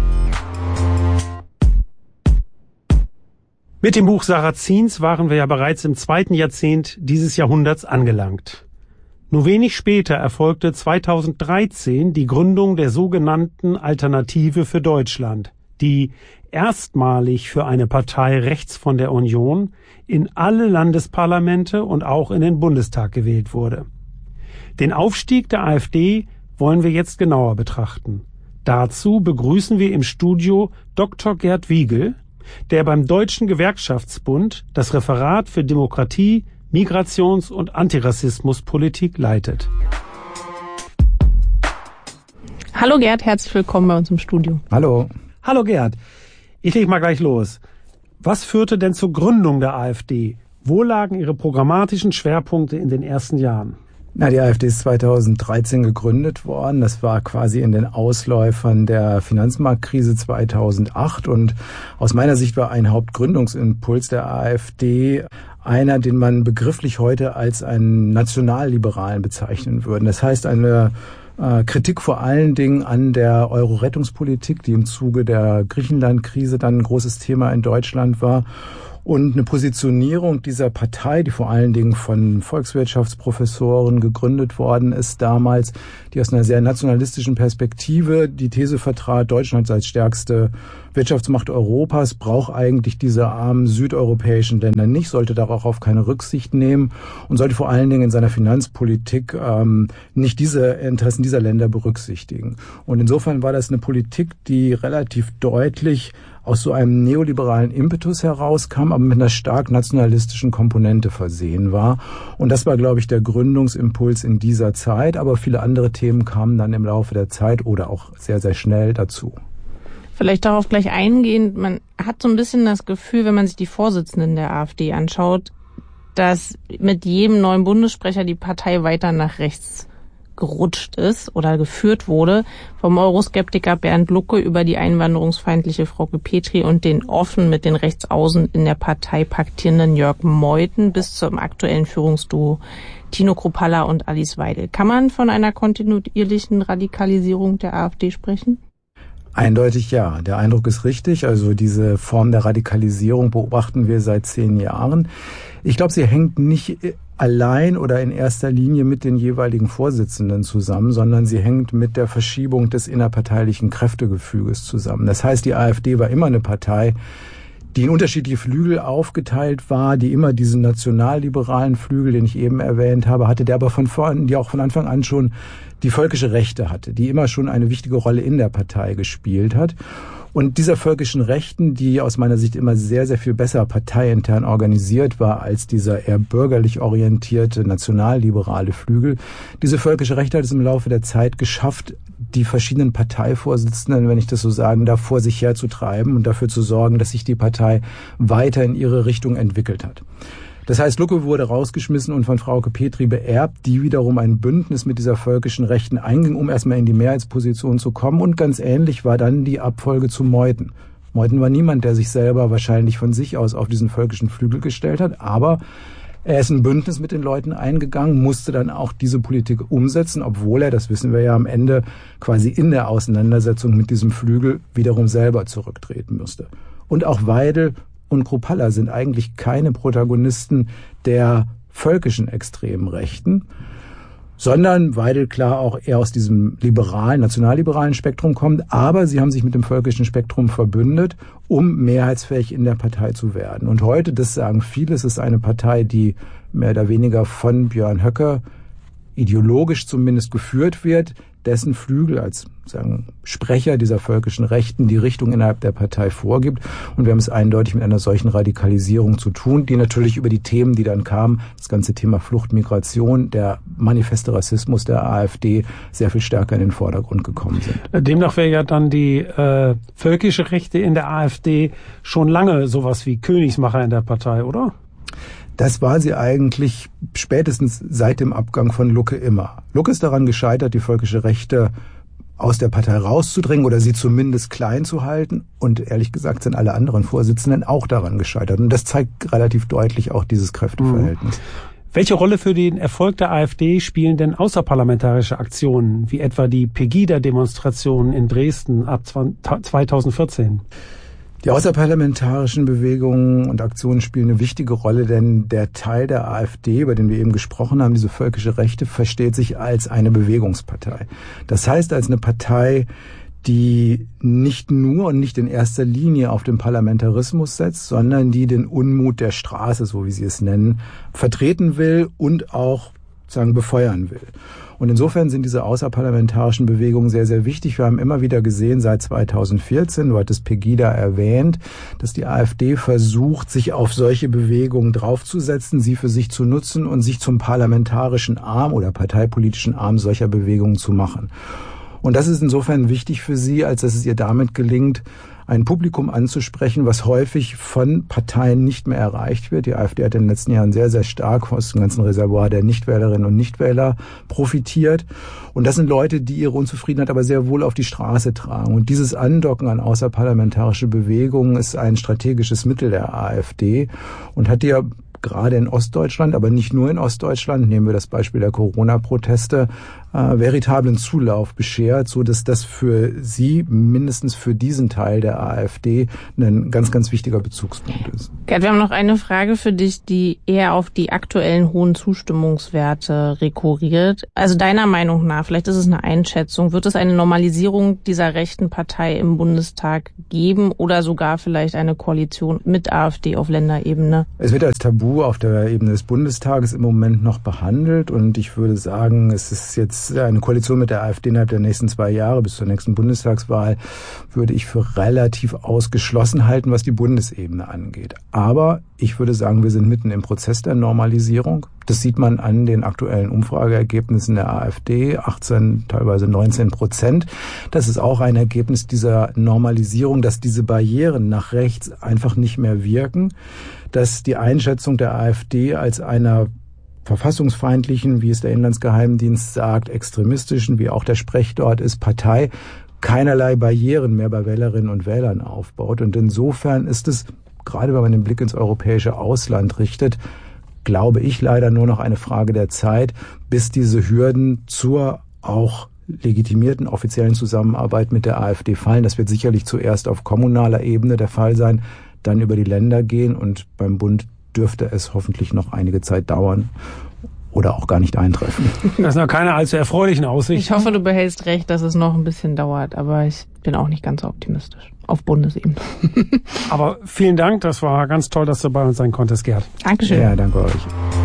Mit dem Buch Sarrazins waren wir ja bereits im zweiten Jahrzehnt dieses Jahrhunderts angelangt. Nur wenig später erfolgte zweitausenddreizehn die Gründung der sogenannten Alternative für Deutschland, die erstmalig für eine Partei rechts von der Union in alle Landesparlamente und auch in den Bundestag gewählt wurde. Den Aufstieg der AfD wollen wir jetzt genauer betrachten. Dazu begrüßen wir im Studio Doktor Gerd Wiegel, der beim Deutschen Gewerkschaftsbund das Referat für Demokratie, Migrations- und Antirassismuspolitik leitet. Hallo Gerd, herzlich willkommen bei uns im Studio. Hallo. Hallo Gerd, ich leg mal gleich los. Was führte denn zur Gründung der AfD? Wo lagen Ihre programmatischen Schwerpunkte in den ersten Jahren? Na, die AfD ist zweitausenddreizehn gegründet worden. Das war quasi in den Ausläufern der Finanzmarktkrise zweitausendacht. Und aus meiner Sicht war ein Hauptgründungsimpuls der AfD einer, den man begrifflich heute als einen nationalliberalen bezeichnen würde. Das heißt, eine Äh, Kritik vor allen Dingen an der Euro-Rettungspolitik, die im Zuge der Griechenland-Krise dann ein großes Thema in Deutschland war. Und eine Positionierung dieser Partei, die vor allen Dingen von Volkswirtschaftsprofessoren gegründet worden ist damals, die aus einer sehr nationalistischen Perspektive die These vertrat, Deutschland als stärkste Wirtschaftsmacht Europas braucht eigentlich diese armen südeuropäischen Länder nicht, sollte darauf auch keine Rücksicht nehmen und sollte vor allen Dingen in seiner Finanzpolitik ähm, nicht diese Interessen dieser Länder berücksichtigen. Und insofern war das eine Politik, die relativ deutlich aus so einem neoliberalen Impetus herauskam, aber mit einer stark nationalistischen Komponente versehen war. Und das war, glaube ich, der Gründungsimpuls in dieser Zeit. Aber viele andere Themen kamen dann im Laufe der Zeit oder auch sehr, sehr schnell dazu. Vielleicht darauf gleich eingehend. Man hat so ein bisschen das Gefühl, wenn man sich die Vorsitzenden der AfD anschaut, dass mit jedem neuen Bundessprecher die Partei weiter nach rechts gerutscht ist oder geführt wurde, vom Euroskeptiker Bernd Lucke über die einwanderungsfeindliche Frauke Petry und den offen mit den Rechtsaußen in der Partei paktierenden Jörg Meuthen bis zum aktuellen Führungsduo Tino Kruppalla und Alice Weidel. Kann man von einer kontinuierlichen Radikalisierung der AfD sprechen? Eindeutig ja. Der Eindruck ist richtig. Also diese Form der Radikalisierung beobachten wir seit zehn Jahren. Ich glaube, sie hängt nicht allein oder in erster Linie mit den jeweiligen Vorsitzenden zusammen, sondern sie hängt mit der Verschiebung des innerparteilichen Kräftegefüges zusammen. Das heißt, die AfD war immer eine Partei, die in unterschiedliche Flügel aufgeteilt war, die immer diesen nationalliberalen Flügel, den ich eben erwähnt habe, hatte, der aber von vorn, die auch von Anfang an schon die völkische Rechte hatte, die immer schon eine wichtige Rolle in der Partei gespielt hat. Und dieser völkischen Rechten, die aus meiner Sicht immer sehr, sehr viel besser parteiintern organisiert war als dieser eher bürgerlich orientierte nationalliberale Flügel, diese völkische Rechte hat es im Laufe der Zeit geschafft, die verschiedenen Parteivorsitzenden, wenn ich das so sagen darf, vor sich herzutreiben und dafür zu sorgen, dass sich die Partei weiter in ihre Richtung entwickelt hat. Das heißt, Lucke wurde rausgeschmissen und von Frauke Petry beerbt, die wiederum ein Bündnis mit dieser völkischen Rechten einging, um erstmal in die Mehrheitsposition zu kommen. Und ganz ähnlich war dann die Abfolge zu Meuthen. Meuthen war niemand, der sich selber wahrscheinlich von sich aus auf diesen völkischen Flügel gestellt hat, aber er ist ein Bündnis mit den Leuten eingegangen, musste dann auch diese Politik umsetzen, obwohl er, das wissen wir ja am Ende, quasi in der Auseinandersetzung mit diesem Flügel wiederum selber zurücktreten musste. Und auch Weidel und Kruppalla sind eigentlich keine Protagonisten der völkischen extremen Rechten, sondern Weidel klar auch eher aus diesem liberalen, nationalliberalen Spektrum kommt, aber sie haben sich mit dem völkischen Spektrum verbündet, um mehrheitsfähig in der Partei zu werden. Und heute, das sagen viele, es ist eine Partei, die mehr oder weniger von Björn Höcke ideologisch zumindest geführt wird, dessen Flügel als sagen Sprecher dieser völkischen Rechten die Richtung innerhalb der Partei vorgibt. Und wir haben es eindeutig mit einer solchen Radikalisierung zu tun, die natürlich über die Themen, die dann kamen, das ganze Thema Flucht, Migration, der manifeste Rassismus der AfD sehr viel stärker in den Vordergrund gekommen sind. Demnach wäre ja dann die äh, völkische Rechte in der AfD schon lange sowas wie Königsmacher in der Partei, oder? Das war sie eigentlich spätestens seit dem Abgang von Lucke immer. Lucke ist daran gescheitert, die völkische Rechte aus der Partei rauszudrängen oder sie zumindest klein zu halten. Und ehrlich gesagt sind alle anderen Vorsitzenden auch daran gescheitert. Und das zeigt relativ deutlich auch dieses Kräfteverhältnis. Mhm. Welche Rolle für den Erfolg der AfD spielen denn außerparlamentarische Aktionen, wie etwa die Pegida-Demonstrationen in Dresden ab zweitausendvierzehn? Die außerparlamentarischen Bewegungen und Aktionen spielen eine wichtige Rolle, denn der Teil der AfD, über den wir eben gesprochen haben, diese völkische Rechte, versteht sich als eine Bewegungspartei. Das heißt, als eine Partei, die nicht nur und nicht in erster Linie auf den Parlamentarismus setzt, sondern die den Unmut der Straße, so wie sie es nennen, vertreten will und auch sagen befeuern will. Und insofern sind diese außerparlamentarischen Bewegungen sehr, sehr wichtig. Wir haben immer wieder gesehen, seit zweitausendvierzehn, du hattest Pegida erwähnt, dass die AfD versucht, sich auf solche Bewegungen draufzusetzen, sie für sich zu nutzen und sich zum parlamentarischen Arm oder parteipolitischen Arm solcher Bewegungen zu machen. Und das ist insofern wichtig für sie, als dass es ihr damit gelingt, ein Publikum anzusprechen, was häufig von Parteien nicht mehr erreicht wird. Die AfD hat in den letzten Jahren sehr, sehr stark aus dem ganzen Reservoir der Nichtwählerinnen und Nichtwähler profitiert. Und das sind Leute, die ihre Unzufriedenheit aber sehr wohl auf die Straße tragen. Und dieses Andocken an außerparlamentarische Bewegungen ist ein strategisches Mittel der AfD und hat ihr gerade in Ostdeutschland, aber nicht nur in Ostdeutschland, nehmen wir das Beispiel der Corona-Proteste, äh, veritablen Zulauf beschert, so dass das für Sie, mindestens für diesen Teil der AfD, ein ganz, ganz wichtiger Bezugspunkt ist. Gerd, wir haben noch eine Frage für dich, die eher auf die aktuellen hohen Zustimmungswerte rekurriert. Also deiner Meinung nach, vielleicht ist es eine Einschätzung, wird es eine Normalisierung dieser rechten Partei im Bundestag geben oder sogar vielleicht eine Koalition mit AfD auf Länderebene? Es wird als Tabu auf der Ebene des Bundestages im Moment noch behandelt und ich würde sagen, es ist jetzt eine Koalition mit der AfD innerhalb der nächsten zwei Jahre bis zur nächsten Bundestagswahl würde ich für relativ ausgeschlossen halten, was die Bundesebene angeht. Aber ich würde sagen, wir sind mitten im Prozess der Normalisierung. Das sieht man an den aktuellen Umfrageergebnissen der AfD, achtzehn, teilweise neunzehn Prozent. Das ist auch ein Ergebnis dieser Normalisierung, dass diese Barrieren nach rechts einfach nicht mehr wirken, dass die Einschätzung der AfD als einer verfassungsfeindlichen, wie es der Inlandsgeheimdienst sagt, extremistischen, wie auch der Sprech dort ist, Partei, keinerlei Barrieren mehr bei Wählerinnen und Wählern aufbaut. Und insofern ist es, gerade wenn man den Blick ins europäische Ausland richtet, glaube ich leider nur noch eine Frage der Zeit, bis diese Hürden zur auch legitimierten offiziellen Zusammenarbeit mit der AfD fallen. Das wird sicherlich zuerst auf kommunaler Ebene der Fall sein, dann über die Länder gehen und beim Bund dürfte es hoffentlich noch einige Zeit dauern oder auch gar nicht eintreffen. Das sind noch keine allzu erfreulichen Aussichten. Ich hoffe, du behältst recht, dass es noch ein bisschen dauert, aber ich bin auch nicht ganz so optimistisch. Auf Bundesebene. Aber vielen Dank, das war ganz toll, dass du bei uns sein konntest, Gerd. Dankeschön. Ja, danke euch.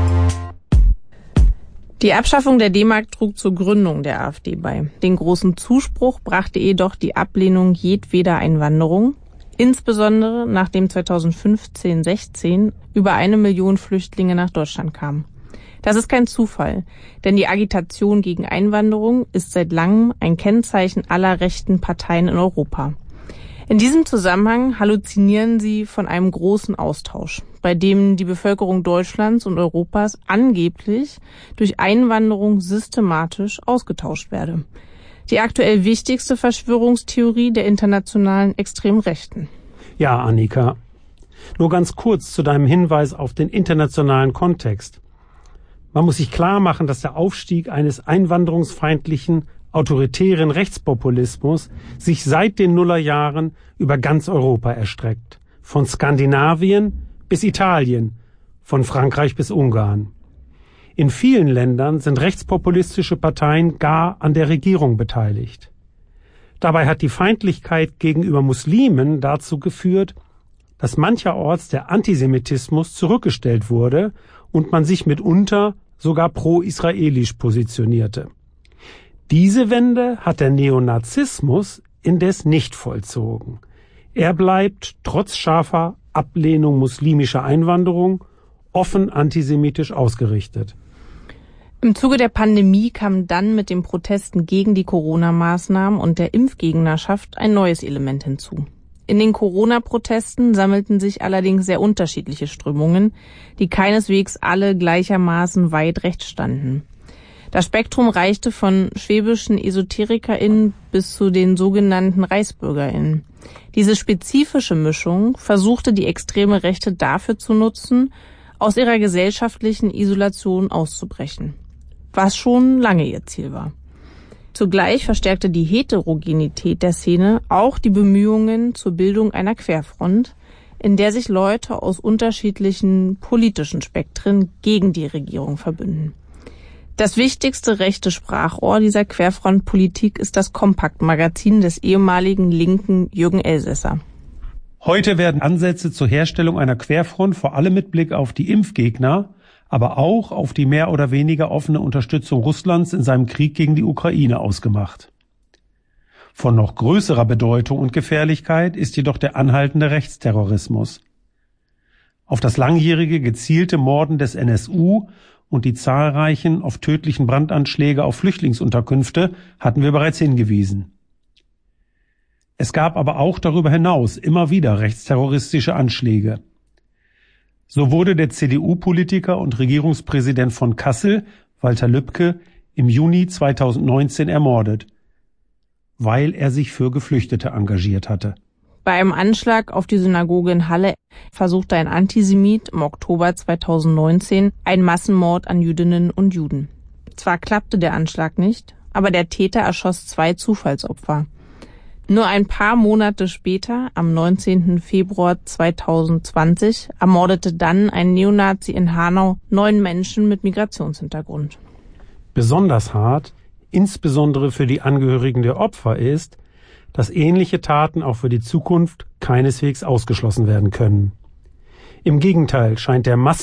Die Abschaffung der D-Mark trug zur Gründung der AfD bei. Den großen Zuspruch brachte jedoch die Ablehnung jedweder Einwanderung, insbesondere nachdem zweitausendfünfzehn sechzehn über eine Million Flüchtlinge nach Deutschland kamen. Das ist kein Zufall, denn die Agitation gegen Einwanderung ist seit langem ein Kennzeichen aller rechten Parteien in Europa. In diesem Zusammenhang halluzinieren sie von einem großen Austausch, bei dem die Bevölkerung Deutschlands und Europas angeblich durch Einwanderung systematisch ausgetauscht werde. Die aktuell wichtigste Verschwörungstheorie der internationalen Extremrechten. Ja, Annika. Nur ganz kurz zu deinem Hinweis auf den internationalen Kontext. Man muss sich klar machen, dass der Aufstieg eines einwanderungsfeindlichen, autoritären Rechtspopulismus sich seit den Nullerjahren über ganz Europa erstreckt. Von Skandinavien bis Italien, von Frankreich bis Ungarn. In vielen Ländern sind rechtspopulistische Parteien gar an der Regierung beteiligt. Dabei hat die Feindlichkeit gegenüber Muslimen dazu geführt, dass mancherorts der Antisemitismus zurückgestellt wurde und man sich mitunter sogar pro-israelisch positionierte. Diese Wende hat der Neonazismus indes nicht vollzogen. Er bleibt trotz scharfer Ablehnung muslimischer Einwanderung offen antisemitisch ausgerichtet. Im Zuge der Pandemie kam dann mit den Protesten gegen die Corona-Maßnahmen und der Impfgegnerschaft ein neues Element hinzu. In den Corona-Protesten sammelten sich allerdings sehr unterschiedliche Strömungen, die keineswegs alle gleichermaßen weit rechts standen. Das Spektrum reichte von schwäbischen EsoterikerInnen bis zu den sogenannten ReichsbürgerInnen. Diese spezifische Mischung versuchte die extreme Rechte dafür zu nutzen, aus ihrer gesellschaftlichen Isolation auszubrechen, was schon lange ihr Ziel war. Zugleich verstärkte die Heterogenität der Szene auch die Bemühungen zur Bildung einer Querfront, in der sich Leute aus unterschiedlichen politischen Spektren gegen die Regierung verbünden. Das wichtigste rechte Sprachrohr dieser Querfrontpolitik ist das Kompakt-Magazin des ehemaligen Linken Jürgen Elsässer. Heute werden Ansätze zur Herstellung einer Querfront vor allem mit Blick auf die Impfgegner, aber auch auf die mehr oder weniger offene Unterstützung Russlands in seinem Krieg gegen die Ukraine ausgemacht. Von noch größerer Bedeutung und Gefährlichkeit ist jedoch der anhaltende Rechtsterrorismus. Auf das langjährige gezielte Morden des N S U und die zahlreichen, oft tödlichen Brandanschläge auf Flüchtlingsunterkünfte hatten wir bereits hingewiesen. Es gab aber auch darüber hinaus immer wieder rechtsterroristische Anschläge. So wurde der C D U-Politiker und Regierungspräsident von Kassel, Walter Lübcke, im Juni zweitausendneunzehn ermordet, weil er sich für Geflüchtete engagiert hatte. Bei einem Anschlag auf die Synagoge in Halle versuchte ein Antisemit im Oktober zweitausendneunzehn einen Massenmord an Jüdinnen und Juden. Zwar klappte der Anschlag nicht, aber der Täter erschoss zwei Zufallsopfer. Nur ein paar Monate später, am neunzehnten Februar zweitausendzwanzig, ermordete dann ein Neonazi in Hanau neun Menschen mit Migrationshintergrund. Besonders hart, insbesondere für die Angehörigen der Opfer, ist, dass ähnliche Taten auch für die Zukunft keineswegs ausgeschlossen werden können. Im Gegenteil scheint der Massen